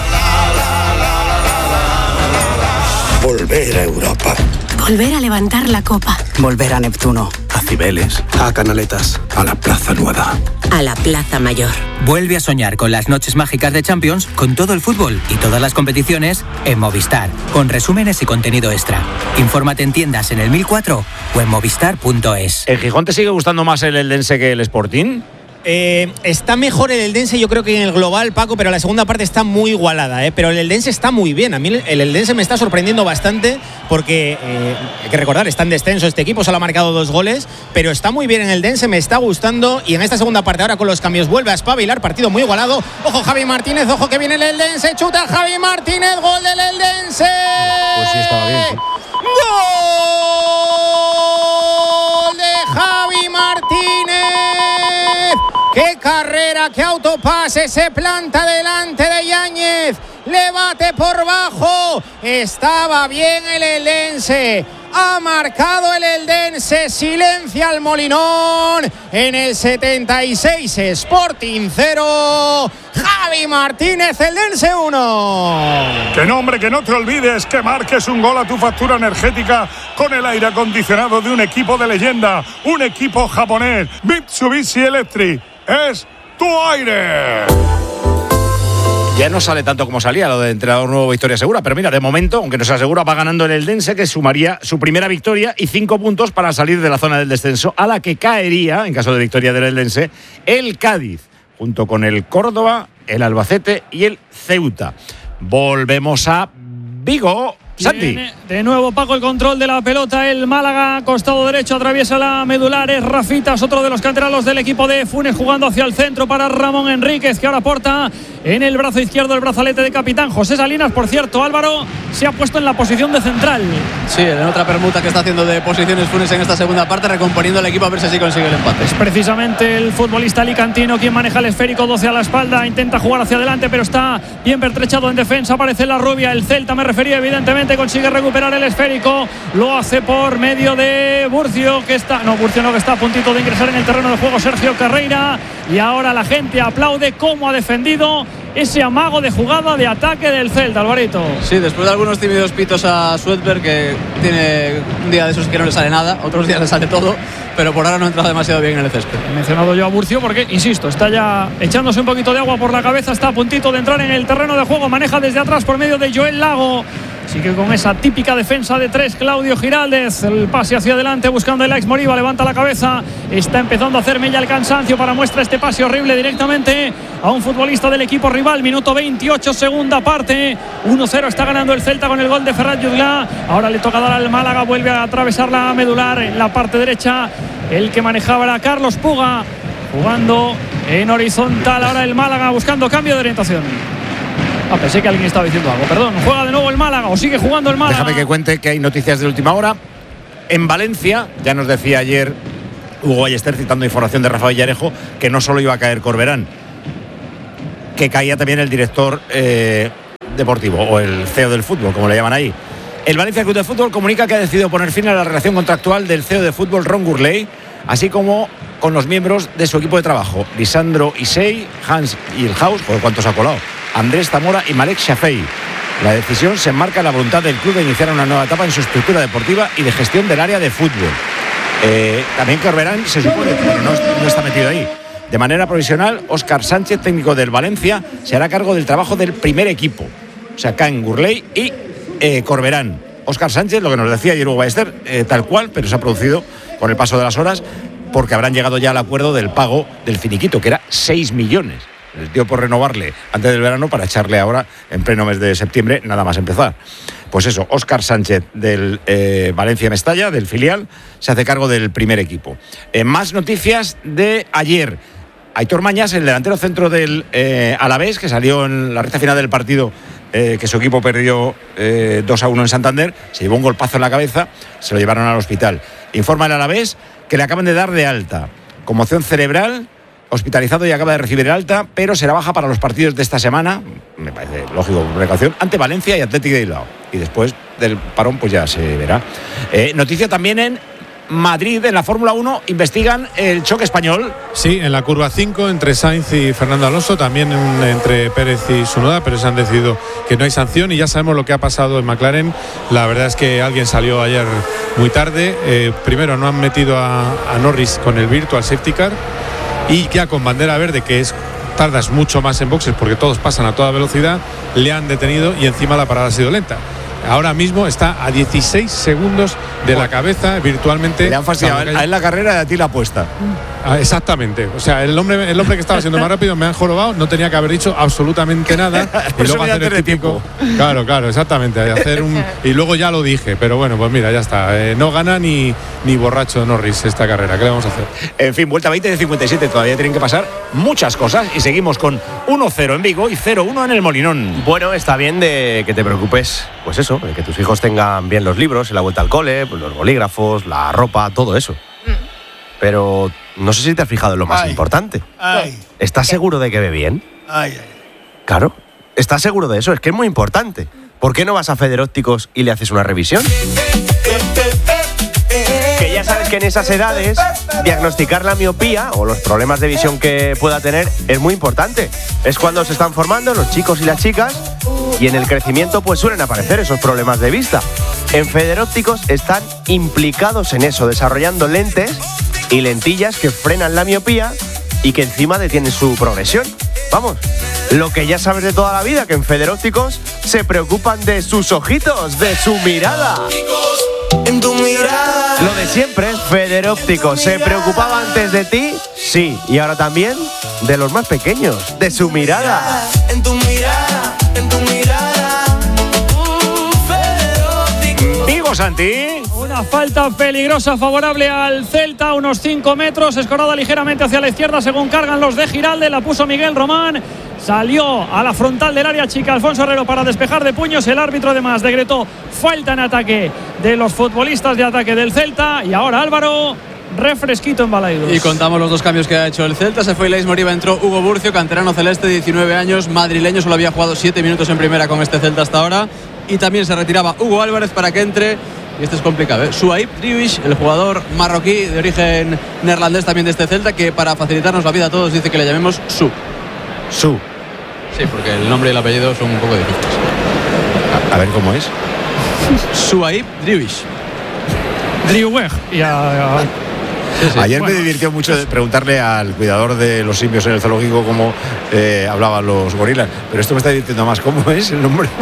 Volver a Europa. Volver a levantar la copa. Volver a Neptuno. A Cibeles. A Canaletas. A la Plaza Nueva. A la Plaza Mayor. Vuelve a soñar con las noches mágicas de Champions, con todo el fútbol y todas las competiciones en Movistar, con resúmenes y contenido extra. Infórmate en tiendas en el mil cuatro o en movistar punto es. ¿El Gijón te sigue gustando más el Eldense que el Sporting? Eh, está mejor el Eldense, yo creo que en el global, Paco, pero la segunda parte está muy igualada, ¿eh? Pero el Eldense está muy bien. A mí el Eldense me está sorprendiendo bastante porque eh, hay que recordar, está en descenso este equipo, solo ha marcado dos goles, pero está muy bien en el Eldense, me está gustando. Y en esta segunda parte, ahora con los cambios, vuelve a espabilar, partido muy igualado. Ojo Javi Martínez, ojo que viene el Eldense, chuta Javi Martínez, gol del Eldense. Pues sí, estaba bien, sí. ¡Gol de Javi Martínez! ¡Qué carrera, qué autopase! Se planta delante de Yáñez. Le bate por bajo. Estaba bien el Eldense. Ha marcado el Eldense. Silencia al Molinón. En el setenta y seis, Sporting cero. Javi Martínez, Eldense uno. Que no, hombre, que no te olvides que marques un gol a tu factura energética con el aire acondicionado de un equipo de leyenda. Un equipo japonés. Mitsubishi Electric. Es tu aire. Ya no sale tanto como salía lo de entrenador nuevo, victoria segura, pero mira, de momento, aunque no se asegura, va ganando el Eldense, que sumaría su primera victoria y cinco puntos para salir de la zona del descenso, a la que caería, en caso de victoria del Eldense, el Cádiz, junto con el Córdoba, el Albacete y el Ceuta. Volvemos a Vigo. Santi. De nuevo, Paco, el control de la pelota. El Málaga, costado derecho, atraviesa la medular. Es Rafitas, otro de los canteranos del equipo de Funes, jugando hacia el centro para Ramón Enríquez, que ahora porta en el brazo izquierdo el brazalete de capitán. José Salinas, por cierto, Álvaro se ha puesto en la posición de central. Sí, en otra permuta que está haciendo de posiciones Funes en esta segunda parte, recomponiendo el equipo a ver si así consigue el empate. Es precisamente el futbolista alicantino quien maneja el esférico, doce a la espalda, intenta jugar hacia adelante, pero está bien pertrechado en defensa. Aparece la rubia, el Celta, me refería evidentemente. Consigue recuperar el esférico, lo hace por medio de Burcio, que está, no, Burcio no, que está a puntito de ingresar en el terreno de juego, Sergio Carreira, y ahora la gente aplaude cómo ha defendido ese amago de jugada de ataque del Celta, Alvarito. Sí, después de algunos tímidos pitos a Sweatberg, que tiene un día de esos que no le sale nada, otros días le sale todo, pero por ahora no ha entrado demasiado bien en el césped. He mencionado yo a Burcio porque, insisto, está ya echándose un poquito de agua por la cabeza, está a puntito de entrar en el terreno de juego, maneja desde atrás por medio de Joel Lago. Así que con esa típica defensa de tres, Claudio Giraldez, el pase hacia adelante buscando el ex Moriba, levanta la cabeza, está empezando a hacer mella el cansancio para muestra este pase horrible directamente a un futbolista del equipo rival. Minuto veintiocho, segunda parte, uno cero está ganando el Celta con el gol de Ferran Jutgla. Ahora le toca dar al Málaga, vuelve a atravesar la medular en la parte derecha, el que manejaba era Carlos Puga, jugando en horizontal ahora el Málaga buscando cambio de orientación. Ah, pensé que alguien estaba diciendo algo. Perdón, juega de nuevo el Málaga o sigue jugando el Málaga. Déjame que cuente que hay noticias de última hora. En Valencia, ya nos decía ayer Hugo Ballester, citando información de Rafa Villarejo, que no solo iba a caer Corberán, que caía también el director eh, deportivo o el C E O del fútbol, como le llaman ahí. El Valencia Club de Fútbol comunica que ha decidido poner fin a la relación contractual del C E O de fútbol Ron Gurley, así como con los miembros de su equipo de trabajo, Lisandro Isei, Hans Ilhaus, por cuántos ha colado, Andrés Zamora y Malek Shafei. La decisión se enmarca en la voluntad del club de iniciar una nueva etapa en su estructura deportiva y de gestión del área de fútbol. Eh, también Corberán se supone, pero no, no está metido ahí. De manera provisional, Óscar Sánchez, técnico del Valencia, se hará cargo del trabajo del primer equipo. O sea, Can Gurley y eh, Corberán. Óscar Sánchez, lo que nos decía ayer Hugo Ballester, eh, tal cual, pero se ha producido con el paso de las horas, porque habrán llegado ya al acuerdo del pago del finiquito, que era seis millones. El tío por renovarle antes del verano para echarle ahora en pleno mes de septiembre, nada más empezar. Pues eso, Óscar Sánchez del eh, Valencia Mestalla, del filial, se hace cargo del primer equipo. Eh, más noticias de ayer. Aitor Mañas, el delantero centro del eh, Alavés, que salió en la recta final del partido, eh, que su equipo perdió eh, dos a uno en Santander, se llevó un golpazo en la cabeza, se lo llevaron al hospital. Informa el Alavés que le acaban de dar de alta. Conmoción cerebral, hospitalizado y acaba de recibir el alta, pero será baja para los partidos de esta semana, me parece lógico, precaución, ante Valencia y Athletic de Bilbao. Y después del parón pues ya se verá. Eh, noticia también en Madrid, en la Fórmula uno, investigan el choque español. Sí, en la curva cinco entre Sainz y Fernando Alonso, también en, entre Pérez y Tsunoda, pero se han decidido que no hay sanción y ya sabemos lo que ha pasado en McLaren. La verdad es que alguien salió ayer muy tarde. Eh, primero no han metido a, a Norris con el Virtual Safety Car y ya con bandera verde, que es tardas mucho más en boxes porque todos pasan a toda velocidad, le han detenido y encima la parada ha sido lenta. Ahora mismo está a dieciséis segundos de la cabeza virtualmente. Le han fastidiado a él la carrera y a ti la apuesta. Ah, exactamente. O sea, el hombre, el hombre que estaba siendo más rápido me han jorobado, no tenía que haber dicho absolutamente nada. y luego hacer el típico. Claro, claro, exactamente. Hacer un, y luego ya lo dije, pero bueno, pues mira, ya está. Eh, no gana ni, ni borracho Norris esta carrera. ¿Qué le vamos a hacer? En fin, vuelta veinte de cincuenta y siete. Todavía tienen que pasar muchas cosas y seguimos con uno cero en Vigo y cero uno en el Molinón. Bueno, está bien de que te preocupes, pues eso, de que tus hijos tengan bien los libros en la vuelta al cole, pues los bolígrafos, la ropa, todo eso. Pero no sé si te has fijado en lo más Ay. importante. Ay. ¿Estás seguro de que ve bien? Ay, ay. Claro. ¿Estás seguro de eso? Es que es muy importante. ¿Por qué no vas a Feder Ópticos y le haces una revisión? Que ya sabes que en esas edades diagnosticar la miopía o los problemas de visión que pueda tener es muy importante. Es cuando se están formando los chicos y las chicas y en el crecimiento pues suelen aparecer esos problemas de vista. En Feder Ópticos están implicados en eso, desarrollando lentes y lentillas que frenan la miopía y que encima detienen su progresión. Vamos, lo que ya sabes de toda la vida, que en Feder Ópticos se preocupan de sus ojitos, de su mirada. En tu mirada. Lo de siempre, Feder Ópticos. ¿Se preocupaba antes de ti? Sí. Y ahora también de los más pequeños, de su mirada. En tu mirada, en tu mirada. Vigo, Santi. Una falta peligrosa favorable al Celta, unos cinco metros, escorada ligeramente hacia la izquierda según cargan los de Giralde, la puso Miguel Román, salió a la frontal del área chica Alfonso Herrero para despejar de puños, el árbitro además decretó falta en ataque de los futbolistas de ataque del Celta y ahora Álvaro, refresquito en Balaidos. Y contamos los dos cambios que ha hecho el Celta. Se fue Leis Moriba, entró Hugo Burcio, canterano celeste, diecinueve años, madrileño, solo había jugado siete minutos en primera con este Celta hasta ahora. Y también se retiraba Hugo Álvarez para que entre, y esto es complicado, ¿eh? Suaib Driouich, el jugador marroquí de origen neerlandés también de este Celta, que para facilitarnos la vida a todos dice que le llamemos Su. Su. Sí, porque el nombre y el apellido son un poco difíciles. A, a ver cómo es. Suaib Driouich. Driouech. Y a, a... Sí, sí. Ayer bueno. me divirtió mucho de preguntarle al cuidador de los simios en el zoológico cómo eh, hablaban los gorilas, pero esto me está divirtiendo más. ¿Cómo es el nombre?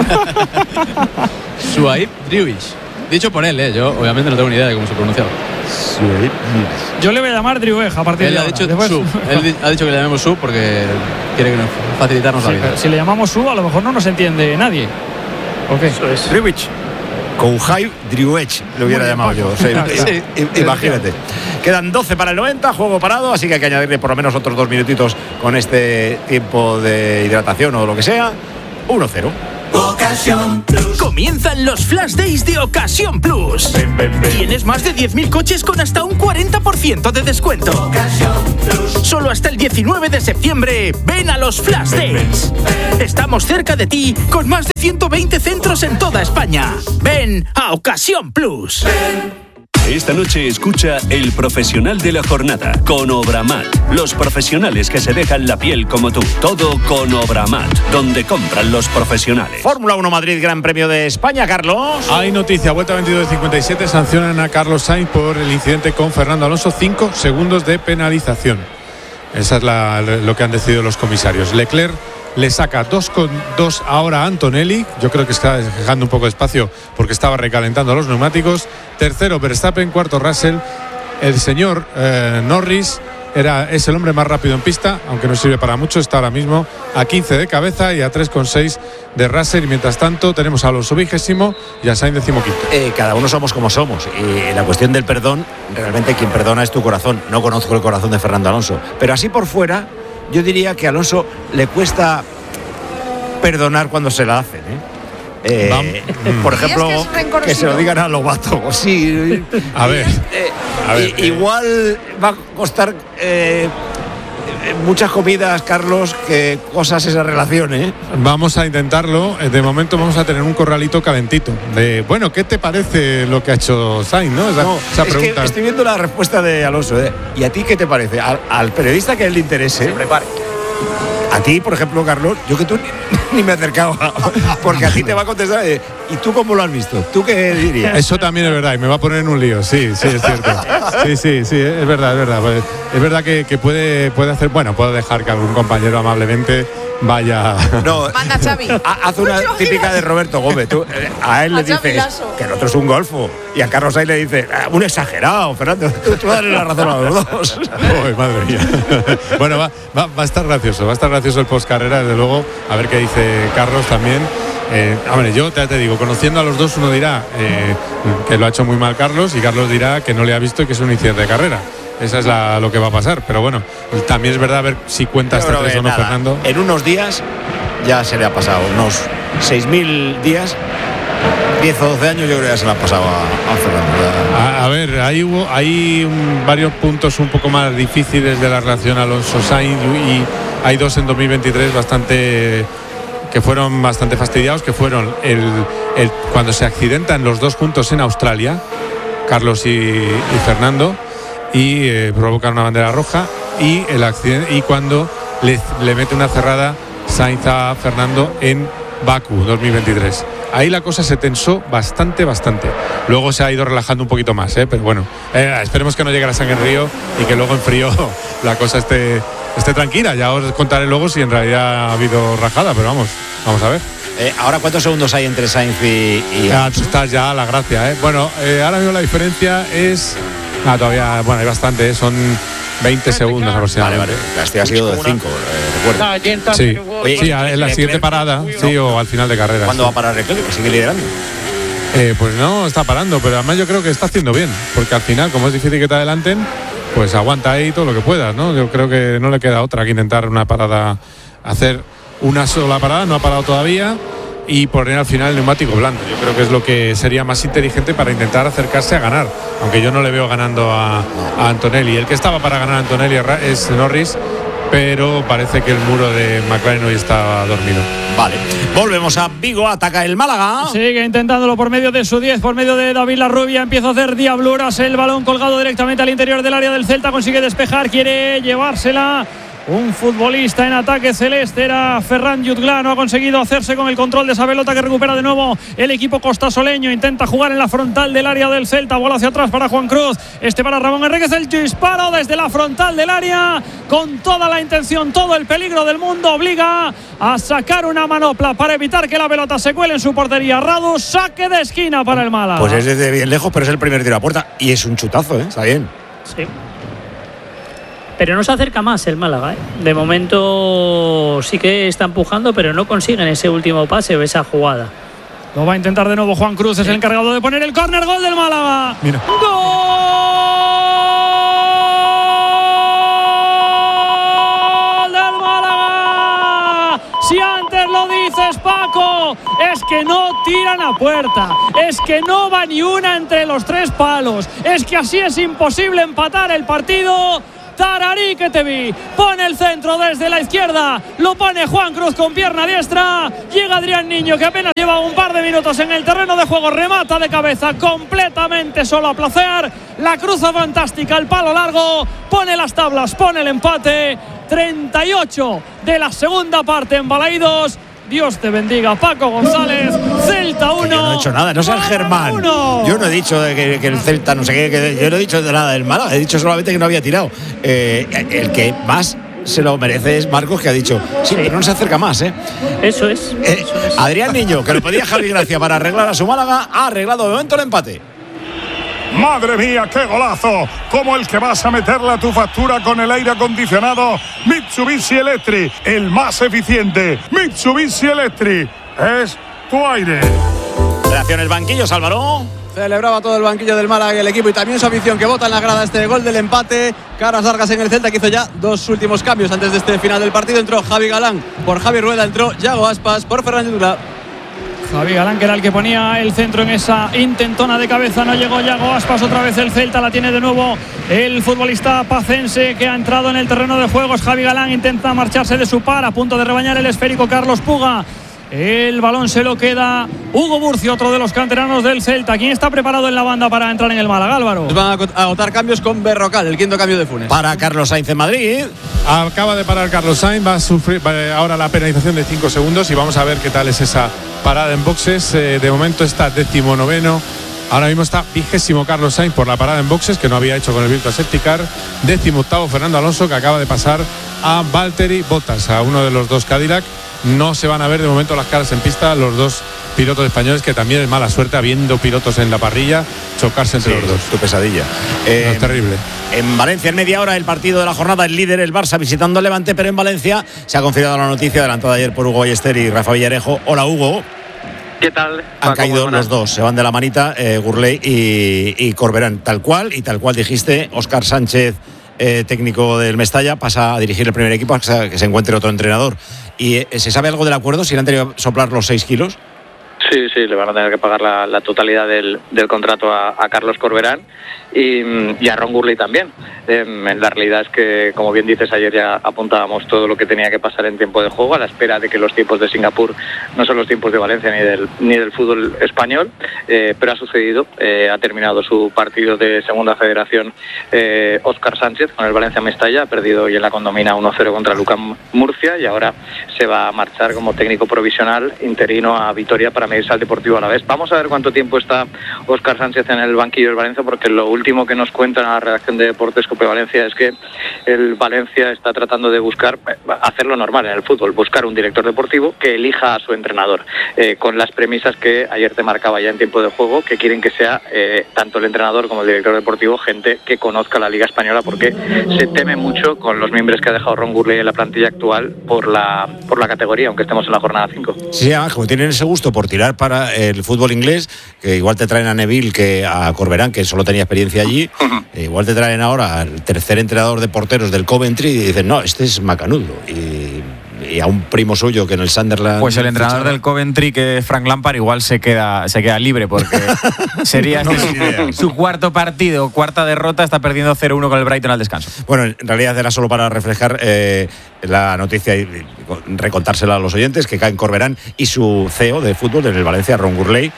Suaib Driouich. Dicho por él, ¿eh? Yo obviamente no tengo ni idea de cómo se pronuncia. Yo le voy a llamar Driouech a partir él de ha ahora. dicho Después... Su. Él ha dicho que le llamemos Su porque quiere que nos facilitarnos sí, la vida. Si le llamamos Su, a lo mejor no nos entiende nadie. ¿O qué? Eso es. Driouich. Con Jaime Driouech lo hubiera llamado yo. O sea, sí, imagínate. Quedan doce para el noventa, juego parado, así que hay que añadirle por lo menos otros dos minutitos con este tiempo de hidratación o lo que sea. uno cero. Ocasión Plus. Comienzan los Flash Days de Ocasión Plus. Ven, ven, ven. Tienes más de diez mil coches con hasta un cuarenta por ciento de descuento. Ocasión Plus. Solo hasta el diecinueve de septiembre. Ven a los Flash ven, Days. Ven, ven. Estamos cerca de ti con más de ciento veinte centros en toda España. Ven a Ocasión Plus. Ven. Esta noche escucha El Profesional de la Jornada con Obramat. Los profesionales que se dejan la piel como tú. Todo con Obramat, donde compran los profesionales. Fórmula uno Madrid, Gran Premio de España, Carlos. Hay noticia, vuelta veintidós de cincuenta y siete, sancionan a Carlos Sainz por el incidente con Fernando Alonso, cinco segundos de penalización. Esa es la, lo que han decidido los comisarios. Leclerc le saca dos con dos ahora a Antonelli. Yo creo que está dejando un poco de espacio porque estaba recalentando los neumáticos. Tercero Verstappen, cuarto Russell. El señor eh, Norris era, es el hombre más rápido en pista, aunque no sirve para mucho. Está ahora mismo a quince de cabeza y a tres con seis de Russell. Y mientras tanto tenemos a Alonso vigésimo y a Sainz decimoquinto. Eh, cada uno somos como somos. Y la cuestión del perdón, realmente quien perdona es tu corazón. No conozco el corazón de Fernando Alonso. Pero así por fuera, yo diría que a Alonso le cuesta perdonar cuando se la hacen, ¿eh? Eh, por ejemplo, que, que se lo digan a Lobato. Sí, a ver, eh, a ver eh, igual va a costar eh, muchas comidas, Carlos, que cosas esa relación, ¿eh? Vamos a intentarlo. De momento vamos a tener un corralito calentito. De, bueno, ¿qué te parece lo que ha hecho Sainz, no? Esa, no, esa es pregunta. Que estoy viendo la respuesta de Alonso, ¿eh? ¿Y a ti qué te parece? Al, al periodista que a él le interese. Se prepare. A ti, por ejemplo, Carlos, yo que tú ni, ni me acercaba, porque a ti te va a contestar. Eh, ¿Y tú cómo lo has visto? ¿Tú qué dirías? Eso también es verdad y me va a poner en un lío. Sí, sí, es cierto. Sí, sí, sí, es verdad, es verdad. Pues, es verdad que, que puede, puede hacer. Bueno, puedo dejar que algún compañero amablemente vaya. No, manda Xavi. Haz una típica de Roberto Gómez. Tú, eh, a él le dices que el otro es un golfo y a Carlos Sainz le dice un exagerado, Fernando. Tú, tú dale la razón a los dos. Uy, madre mía. Bueno, va, va, va a estar gracioso, va a estar gracioso el post carrera, desde luego. A ver qué dice Carlos también. Eh, hombre, yo te, te digo, conociendo a los dos, uno dirá eh, que lo ha hecho muy mal Carlos y Carlos dirá que no le ha visto y que es un incidente de carrera. Esa es la, lo que va a pasar. Pero bueno, también es verdad, a ver si cuenta hasta tres o no, Fernando. En unos días ya se le ha pasado, unos seis mil días, diez o doce años, yo creo que ya se le ha pasado a, a Fernando. A, a ver, ahí hubo hay un, varios puntos un poco más difíciles de la relación Alonso-Sainz y hay dos en dos mil veintitrés bastante que fueron bastante fastidiados, que fueron el, el cuando se accidentan los dos juntos en Australia, Carlos y, y Fernando, y eh, provocan una bandera roja, y el accidente y cuando le, le mete una cerrada Sainz a Fernando en Bakú dos mil veintitrés. Ahí la cosa se tensó bastante, bastante. Luego se ha ido relajando un poquito más, ¿eh? Pero bueno, eh, esperemos que no llegue la sangre en río y que luego en frío la cosa esté, esté tranquila. Ya os contaré luego si en realidad ha habido rajada, pero vamos, vamos a ver. Eh, ahora, ¿cuántos segundos hay entre Sainz y...? y... Ya, está ya la gracia, ¿eh? Bueno, eh, ahora mismo la diferencia es... Ah, todavía, bueno, hay bastante, ¿eh? Son veinte segundos aproximadamente. Vale, vale. Este ha sido de cinco, eh, recuerdo. Sí, Oye, sí, en la siguiente parada, sí, o al final de carrera. ¿Cuándo sí. va a parar Leclerc? ¿Que sigue liderando? Eh, pues no, está parando, pero además yo creo que está haciendo bien, porque al final, como es difícil que te adelanten, pues aguanta ahí todo lo que puedas, ¿no? Yo creo que no le queda otra que intentar una parada, hacer una sola parada, no ha parado todavía, y poner al final el neumático blando. Yo creo que es lo que sería más inteligente para intentar acercarse a ganar, aunque yo no le veo ganando a, a Antonelli. El que estaba para ganar a Antonelli es Norris, pero parece que el muro de McLaren hoy está dormido. Vale, volvemos a Vigo, ataca el Málaga. Sigue intentándolo por medio de su diez, por medio de David Larrubia, empieza a hacer diabluras, el balón colgado directamente al interior del área del Celta, consigue despejar, quiere llevársela. Un futbolista en ataque celeste era Ferran Jutgla, no ha conseguido hacerse con el control de esa pelota que recupera de nuevo el equipo costasoleño. Intenta jugar en la frontal del área del Celta, bola hacia atrás para Juan Cruz, este para Ramón Enríquez, el disparo desde la frontal del área con toda la intención, todo el peligro del mundo, obliga a sacar una manopla para evitar que la pelota se cuele en su portería. Radu, saque de esquina para el Málaga. Pues es desde bien lejos, pero es el primer tiro a puerta y es un chutazo, ¿eh? Está bien. Sí. Pero no se acerca más el Málaga, ¿eh? De momento sí que está empujando, pero no consiguen ese último pase o esa jugada. Lo va a intentar de nuevo Juan Cruz, es el encargado de poner el córner, gol del Málaga. Mira. ¡Gol del Málaga! Si antes lo lo dices, Paco. Es que no tiran a puerta. Es que no va ni una entre los tres palos. Es que así es imposible empatar el partido. Tararí que te vi, pone el centro desde la izquierda, lo pone Juan Cruz con pierna diestra, llega Adrián Niño que apenas lleva un par de minutos en el terreno de juego, remata de cabeza completamente solo a placer, la cruza fantástica, el palo largo, pone las tablas, pone el empate, treinta y ocho de la segunda parte en Balaídos. Dios te bendiga, Paco González. Celta uno. Yo no he dicho nada, no seas Germán. uno. Yo no he dicho de que, que el Celta no sé qué, que yo no he dicho de nada del Málaga, he dicho solamente que no había tirado. Eh, el que más se lo merece es Marcos, que ha dicho sí, sí, pero no se acerca más, ¿eh? Eso es. Eh, eso es. Adrián Niño, que lo pedía Javi Gracia para arreglar a su Málaga, ha arreglado de momento el empate. Madre mía, qué golazo, como el que vas a meterle a tu factura con el aire acondicionado Mitsubishi Electric, el más eficiente. Mitsubishi Electric es tu aire. Reacción el banquillo, Álvaro. Celebraba todo el banquillo del Málaga y el equipo, y también su afición, que vota en la grada este gol del empate. Caras largas en el Celta, que hizo ya dos últimos cambios antes de este final del partido. Entró Javi Galán por Javi Rueda, entró Yago Aspas por Ferran Llula. Javi Galán, que era el que ponía el centro en esa intentona de cabeza, no llegó Yago Aspas, otra vez el Celta, la tiene de nuevo el futbolista pacense que ha entrado en el terreno de juegos. Javi Galán intenta marcharse de su par, a punto de rebañar el esférico Carlos Puga. El balón se lo queda Hugo Burcio, otro de los canteranos del Celta. ¿Quién está preparado en la banda para entrar en el Málaga, Álvaro? Van a agotar cambios con Berrocal, el quinto cambio de Funes. Para Carlos Sainz en Madrid. Acaba de parar Carlos Sainz, va a sufrir ahora la penalización de cinco segundos y vamos a ver qué tal es esa parada en boxes. Eh, de momento está décimo noveno. Ahora mismo está vigésimo Carlos Sainz por la parada en boxes, que no había hecho con el Virtua Safety Car. Décimo octavo Fernando Alonso, que acaba de pasar a Valtteri Bottas, a uno de los dos Cadillac. No se van a ver de momento las caras en pista los dos pilotos españoles, que también es mala suerte, habiendo pilotos en la parrilla, chocarse entre sí, los dos. Tu pesadilla. Eh, no, es terrible. En Valencia, en media hora, el partido de la jornada, el líder, el Barça, visitando al Levante, pero en Valencia se ha confirmado la noticia adelantada ayer por Hugo Ballester y Rafa Villarejo. Hola, Hugo. ¿Qué tal? Han caído los dos, se van de la manita, eh, Gurley y, y Corberán, tal cual, y tal cual dijiste. Óscar Sánchez, eh, técnico del Mestalla, pasa a dirigir el primer equipo, que se, que se encuentre otro entrenador. ¿Y eh, se sabe algo del acuerdo? ¿Si le han tenido que soplar los seis kilos? Sí, sí, le van a tener que pagar la, la totalidad del, del contrato a, a Carlos Corberán y, y a Ron Gurley también. Eh, la realidad es que, como bien dices, ayer ya apuntábamos todo lo que tenía que pasar en tiempo de juego, a la espera de que los tiempos de Singapur no son los tiempos de Valencia ni del, ni del fútbol español, eh, pero ha sucedido. Eh, ha terminado su partido de Segunda Federación eh, Óscar Sánchez con el Valencia Mestalla, ha perdido hoy en la Condomina uno cero contra Lucán Murcia y ahora se va a marchar como técnico provisional interino a Vitoria para medirse al Deportivo Alavés. Vamos a ver cuánto tiempo está Óscar Sánchez en el banquillo del Valencia, porque lo último que nos cuentan a la redacción de Deportes Cope Valencia es que el Valencia está tratando de buscar, hacerlo normal en el fútbol, buscar un director deportivo que elija a su entrenador, eh, con las premisas que ayer te marcaba ya en tiempo de juego, que quieren que sea eh, tanto el entrenador como el director deportivo gente que conozca la Liga Española, porque se teme mucho con los miembros que ha dejado Ron Gurley en la plantilla actual por la, por la categoría, aunque estemos en la jornada cinco. Sí, además, como tienen ese gusto por tirar para el fútbol inglés, que igual te traen a Neville, que a Corberán, que solo tenía experiencia allí, uh-huh. Igual te traen ahora al tercer entrenador de porteros del Coventry y dicen, no, este es macanudo. Y, y a un primo suyo que en el Sunderland... Pues el entrenador del Coventry, que es Frank Lampard, igual se queda, se queda libre, porque sería no este su, su cuarto partido, cuarta derrota, está perdiendo cero uno con el Brighton al descanso. Bueno, en realidad era solo para reflejar eh, la noticia y recontársela a los oyentes, que caen Corberán y su C E O de fútbol en el Valencia, Ron Gurley.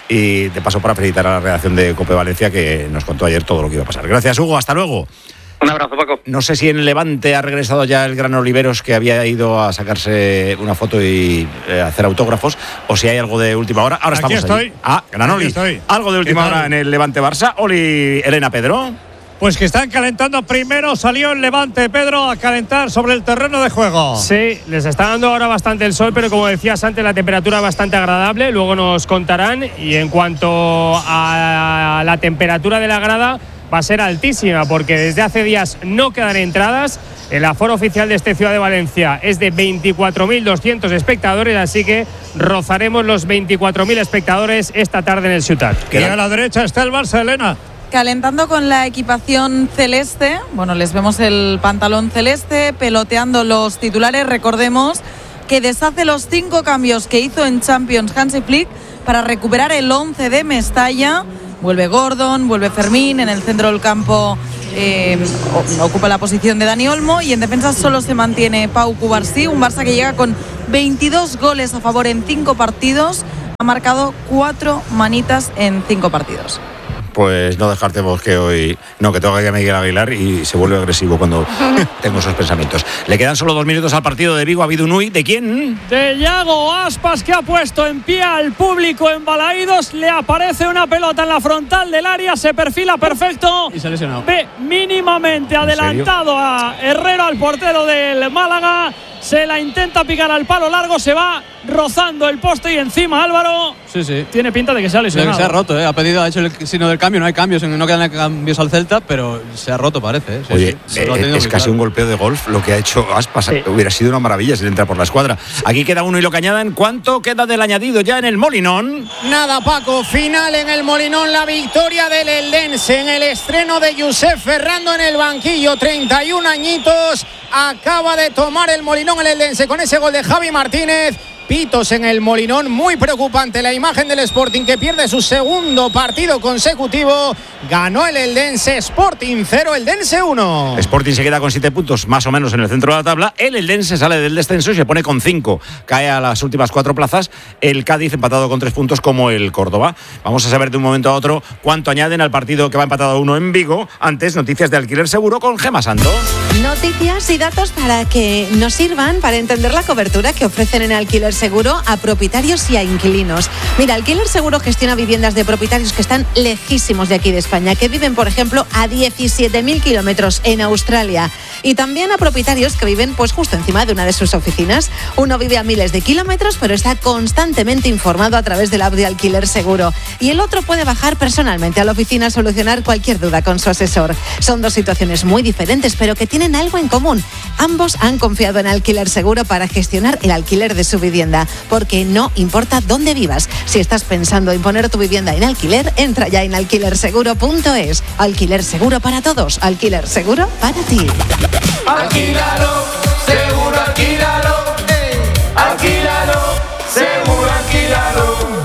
Y de paso para felicitar a la redacción de Cope Valencia, que nos contó ayer todo lo que iba a pasar. Gracias, Hugo, hasta luego. Un abrazo, Paco. No sé si en Levante ha regresado ya el gran Oliveros, que había ido a sacarse una foto y eh, hacer autógrafos, o si hay algo de última hora. Ahora Aquí estamos estoy. ahí. Ah, gran Oli. Estoy. Algo de última hora en el Levante Barça. Oli, Elena, Pedro. Pues que están calentando primero, salió el Levante, Pedro, a calentar sobre el terreno de juego. Sí, les está dando ahora bastante el sol, pero como decías antes, la temperatura es bastante agradable, luego nos contarán. Y en cuanto a la temperatura de la grada, va a ser altísima, porque desde hace días no quedan entradas. El aforo oficial de este Ciudad de Valencia es de veinticuatro mil doscientos espectadores, así que rozaremos los veinticuatro mil espectadores esta tarde en el Ciutat. Y a la derecha está el Barça, Elena. Calentando con la equipación celeste, bueno, les vemos el pantalón celeste, peloteando los titulares, recordemos, que deshace los cinco cambios que hizo en Champions Hansi Flick para recuperar el once de Mestalla. Vuelve Gordon, vuelve Fermín, en el centro del campo eh, ocupa la posición de Dani Olmo y en defensa solo se mantiene Pau Cubarsí, un Barça que llega con veintidós goles a favor en cinco partidos, ha marcado cuatro manitas en cinco partidos. Pues no descartemos que hoy no, que toca que Miguel Aguilar y se vuelve agresivo cuando tengo esos pensamientos. Le quedan solo dos minutos al partido de Vigo. Ha habido un uy. ¿De quién? De Yago Aspas, que ha puesto en pie al público en Balaídos. Le aparece una pelota en la frontal del área, se perfila perfecto y se ha lesionado. Ve mínimamente adelantado a Herrero, al portero del Málaga. Se la intenta picar al palo largo, se va rozando el poste y encima Álvaro. Sí, sí. Tiene pinta de que se ha lesionado. Que se ha roto, ¿eh? Ha pedido, ha hecho el signo del cambio. No hay cambios, no quedan cambios al Celta, pero se ha roto, parece. ¿eh? Sí, Oye, sí, eh, es casi claro. Un golpeo de golf lo que ha hecho Aspas. Sí. Hubiera sido una maravilla si le entra por la escuadra. Aquí queda uno y lo que añadan. ¿Cuánto queda del añadido ya en el Molinón? Nada, Paco. Final en el Molinón. La victoria del Eldense en el estreno de Josep Ferrando en el banquillo. treinta y un añitos. Acaba de tomar el Molinón el Eldense con ese gol de Javi Martínez. Pitos en el Molinón, muy preocupante la imagen del Sporting, que pierde su segundo partido consecutivo. Ganó el Eldense. Sporting cero, Eldense uno. Sporting se queda con siete puntos más o menos en el centro de la tabla. El Eldense sale del descenso y se pone con cinco, cae a las últimas cuatro plazas. El Cádiz empatado con tres puntos como el Córdoba. Vamos a saber de un momento a otro cuánto añaden al partido que va empatado a uno en Vigo. Antes, noticias de Alquiler Seguro con Gemma Santos. Noticias y datos para que nos sirvan para entender la cobertura que ofrecen en Alquiler Seguro a propietarios y a inquilinos. Mira, Alquiler Seguro gestiona viviendas de propietarios que están lejísimos de aquí de España, que viven, por ejemplo, a diecisiete mil kilómetros en Australia, y también a propietarios que viven pues justo encima de una de sus oficinas. Uno vive a miles de kilómetros, pero está constantemente informado a través del app de Alquiler Seguro, y el otro puede bajar personalmente a la oficina a solucionar cualquier duda con su asesor. Son dos situaciones muy diferentes, pero que tienen algo en común. Ambos han confiado en Alquiler Seguro para gestionar el alquiler de su vivienda, porque no importa dónde vivas. Si estás pensando en poner tu vivienda en alquiler, entra ya en alquiler seguro punto es. Alquiler Seguro para todos. Alquiler Seguro para ti. Alquílalo, seguro alquílalo. Alquílalo, seguro alquílalo.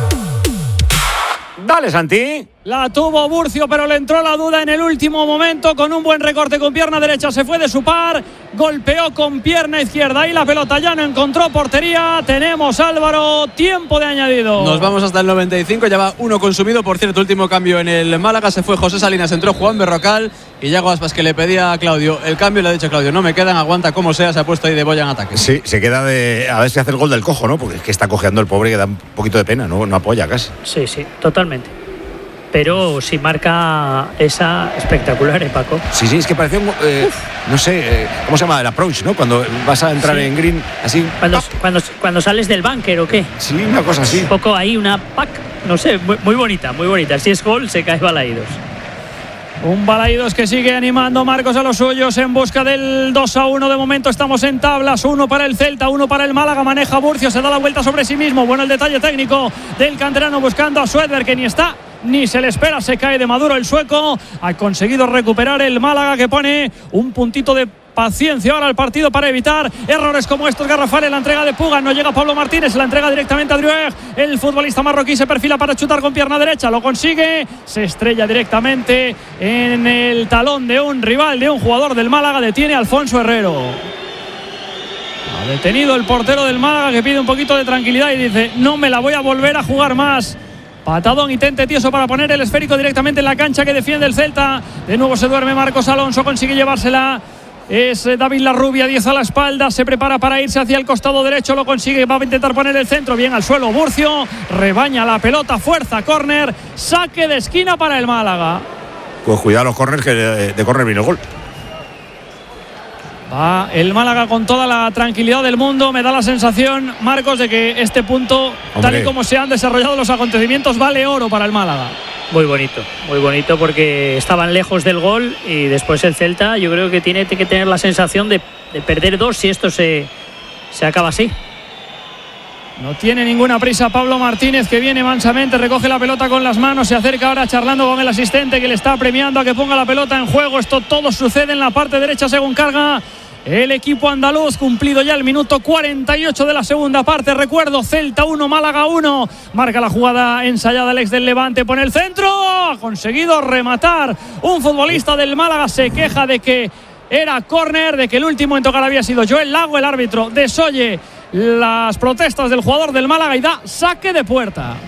Dale, Santi. La tuvo Burcio, pero le entró la duda en el último momento. Con un buen recorte con pierna derecha se fue de su par, golpeó con pierna izquierda y la pelota ya no encontró portería. Tenemos, Álvaro, tiempo de añadido. Nos vamos hasta el noventa y cinco, ya va uno consumido. Por cierto, último cambio en el Málaga, se fue José Salinas, entró Juan Berrocal y Yago Aspas, que le pedía a Claudio el cambio, le ha dicho a Claudio, no me quedan, aguanta como sea, se ha puesto ahí de boya en ataque. Sí, se queda de a ver si hace el gol del cojo, ¿no? Porque es que está cojeando el pobre, que da un poquito de pena, ¿no? No apoya casi. Sí, sí, totalmente. Pero si marca esa espectacular, ¿eh, Paco? Sí, sí, es que parecía un, eh, no sé, eh, ¿cómo se llama? El approach, ¿no? Cuando vas a entrar sí. en green, así. Cuando, cuando, cuando sales del búnker, ¿o qué? Sí, una cosa así. Un poco ahí, una pack, no sé, muy, muy bonita, muy bonita. Si es gol, se cae Balaídos. Un Balaídos que sigue animando Marcos a los suyos en busca del dos a uno. De momento estamos en tablas. Uno para el Celta, uno para el Málaga. Maneja Burcio, se da la vuelta sobre sí mismo. Bueno el detalle técnico del canterano buscando a Suedberg, que ni está ni se le espera. Se cae de maduro el sueco. Ha conseguido recuperar el Málaga, que pone un puntito de paciencia ahora al partido para evitar errores como estos garrafales. La entrega de Puga, no llega Pablo Martínez, la entrega directamente a Driouer. El futbolista marroquí se perfila para chutar con pierna derecha, lo consigue, se estrella directamente en el talón de un rival, de un jugador del Málaga. Detiene a Alfonso Herrero. Ha detenido el portero del Málaga, que pide un poquito de tranquilidad y dice, no me la voy a volver a jugar más. Patadón y tente tieso para poner el esférico directamente en la cancha que defiende el Celta. De nuevo se duerme Marcos Alonso, consigue llevársela. Es David Larrubia, diez a la espalda, se prepara para irse hacia el costado derecho, lo consigue, va a intentar poner el centro, bien al suelo Burcio, rebaña la pelota, fuerza, córner, saque de esquina para el Málaga. Pues cuidado los córners, que de, de córner vino el gol. Va el Málaga con toda la tranquilidad del mundo. Me da la sensación, Marcos, de que este punto, Hombre. tal y como se han desarrollado los acontecimientos, vale oro para el Málaga. Muy bonito, muy bonito, porque estaban lejos del gol y después el Celta yo creo que tiene que tener la sensación de, de perder dos si esto se, se acaba así. No tiene ninguna prisa Pablo Martínez, que viene mansamente, recoge la pelota con las manos, se acerca ahora charlando con el asistente, que le está premiando a que ponga la pelota en juego. Esto todo sucede en la parte derecha según carga el equipo andaluz, cumplido ya el minuto cuarenta y ocho de la segunda parte. Recuerdo, Celta uno, Málaga uno. Marca la jugada ensayada el ex del Levante, pone el centro, ha conseguido rematar un futbolista del Málaga. Se queja de que era córner, de que el último en tocar había sido Joel Lago. El árbitro desoye las protestas del jugador del Málaga y da saque de puerta.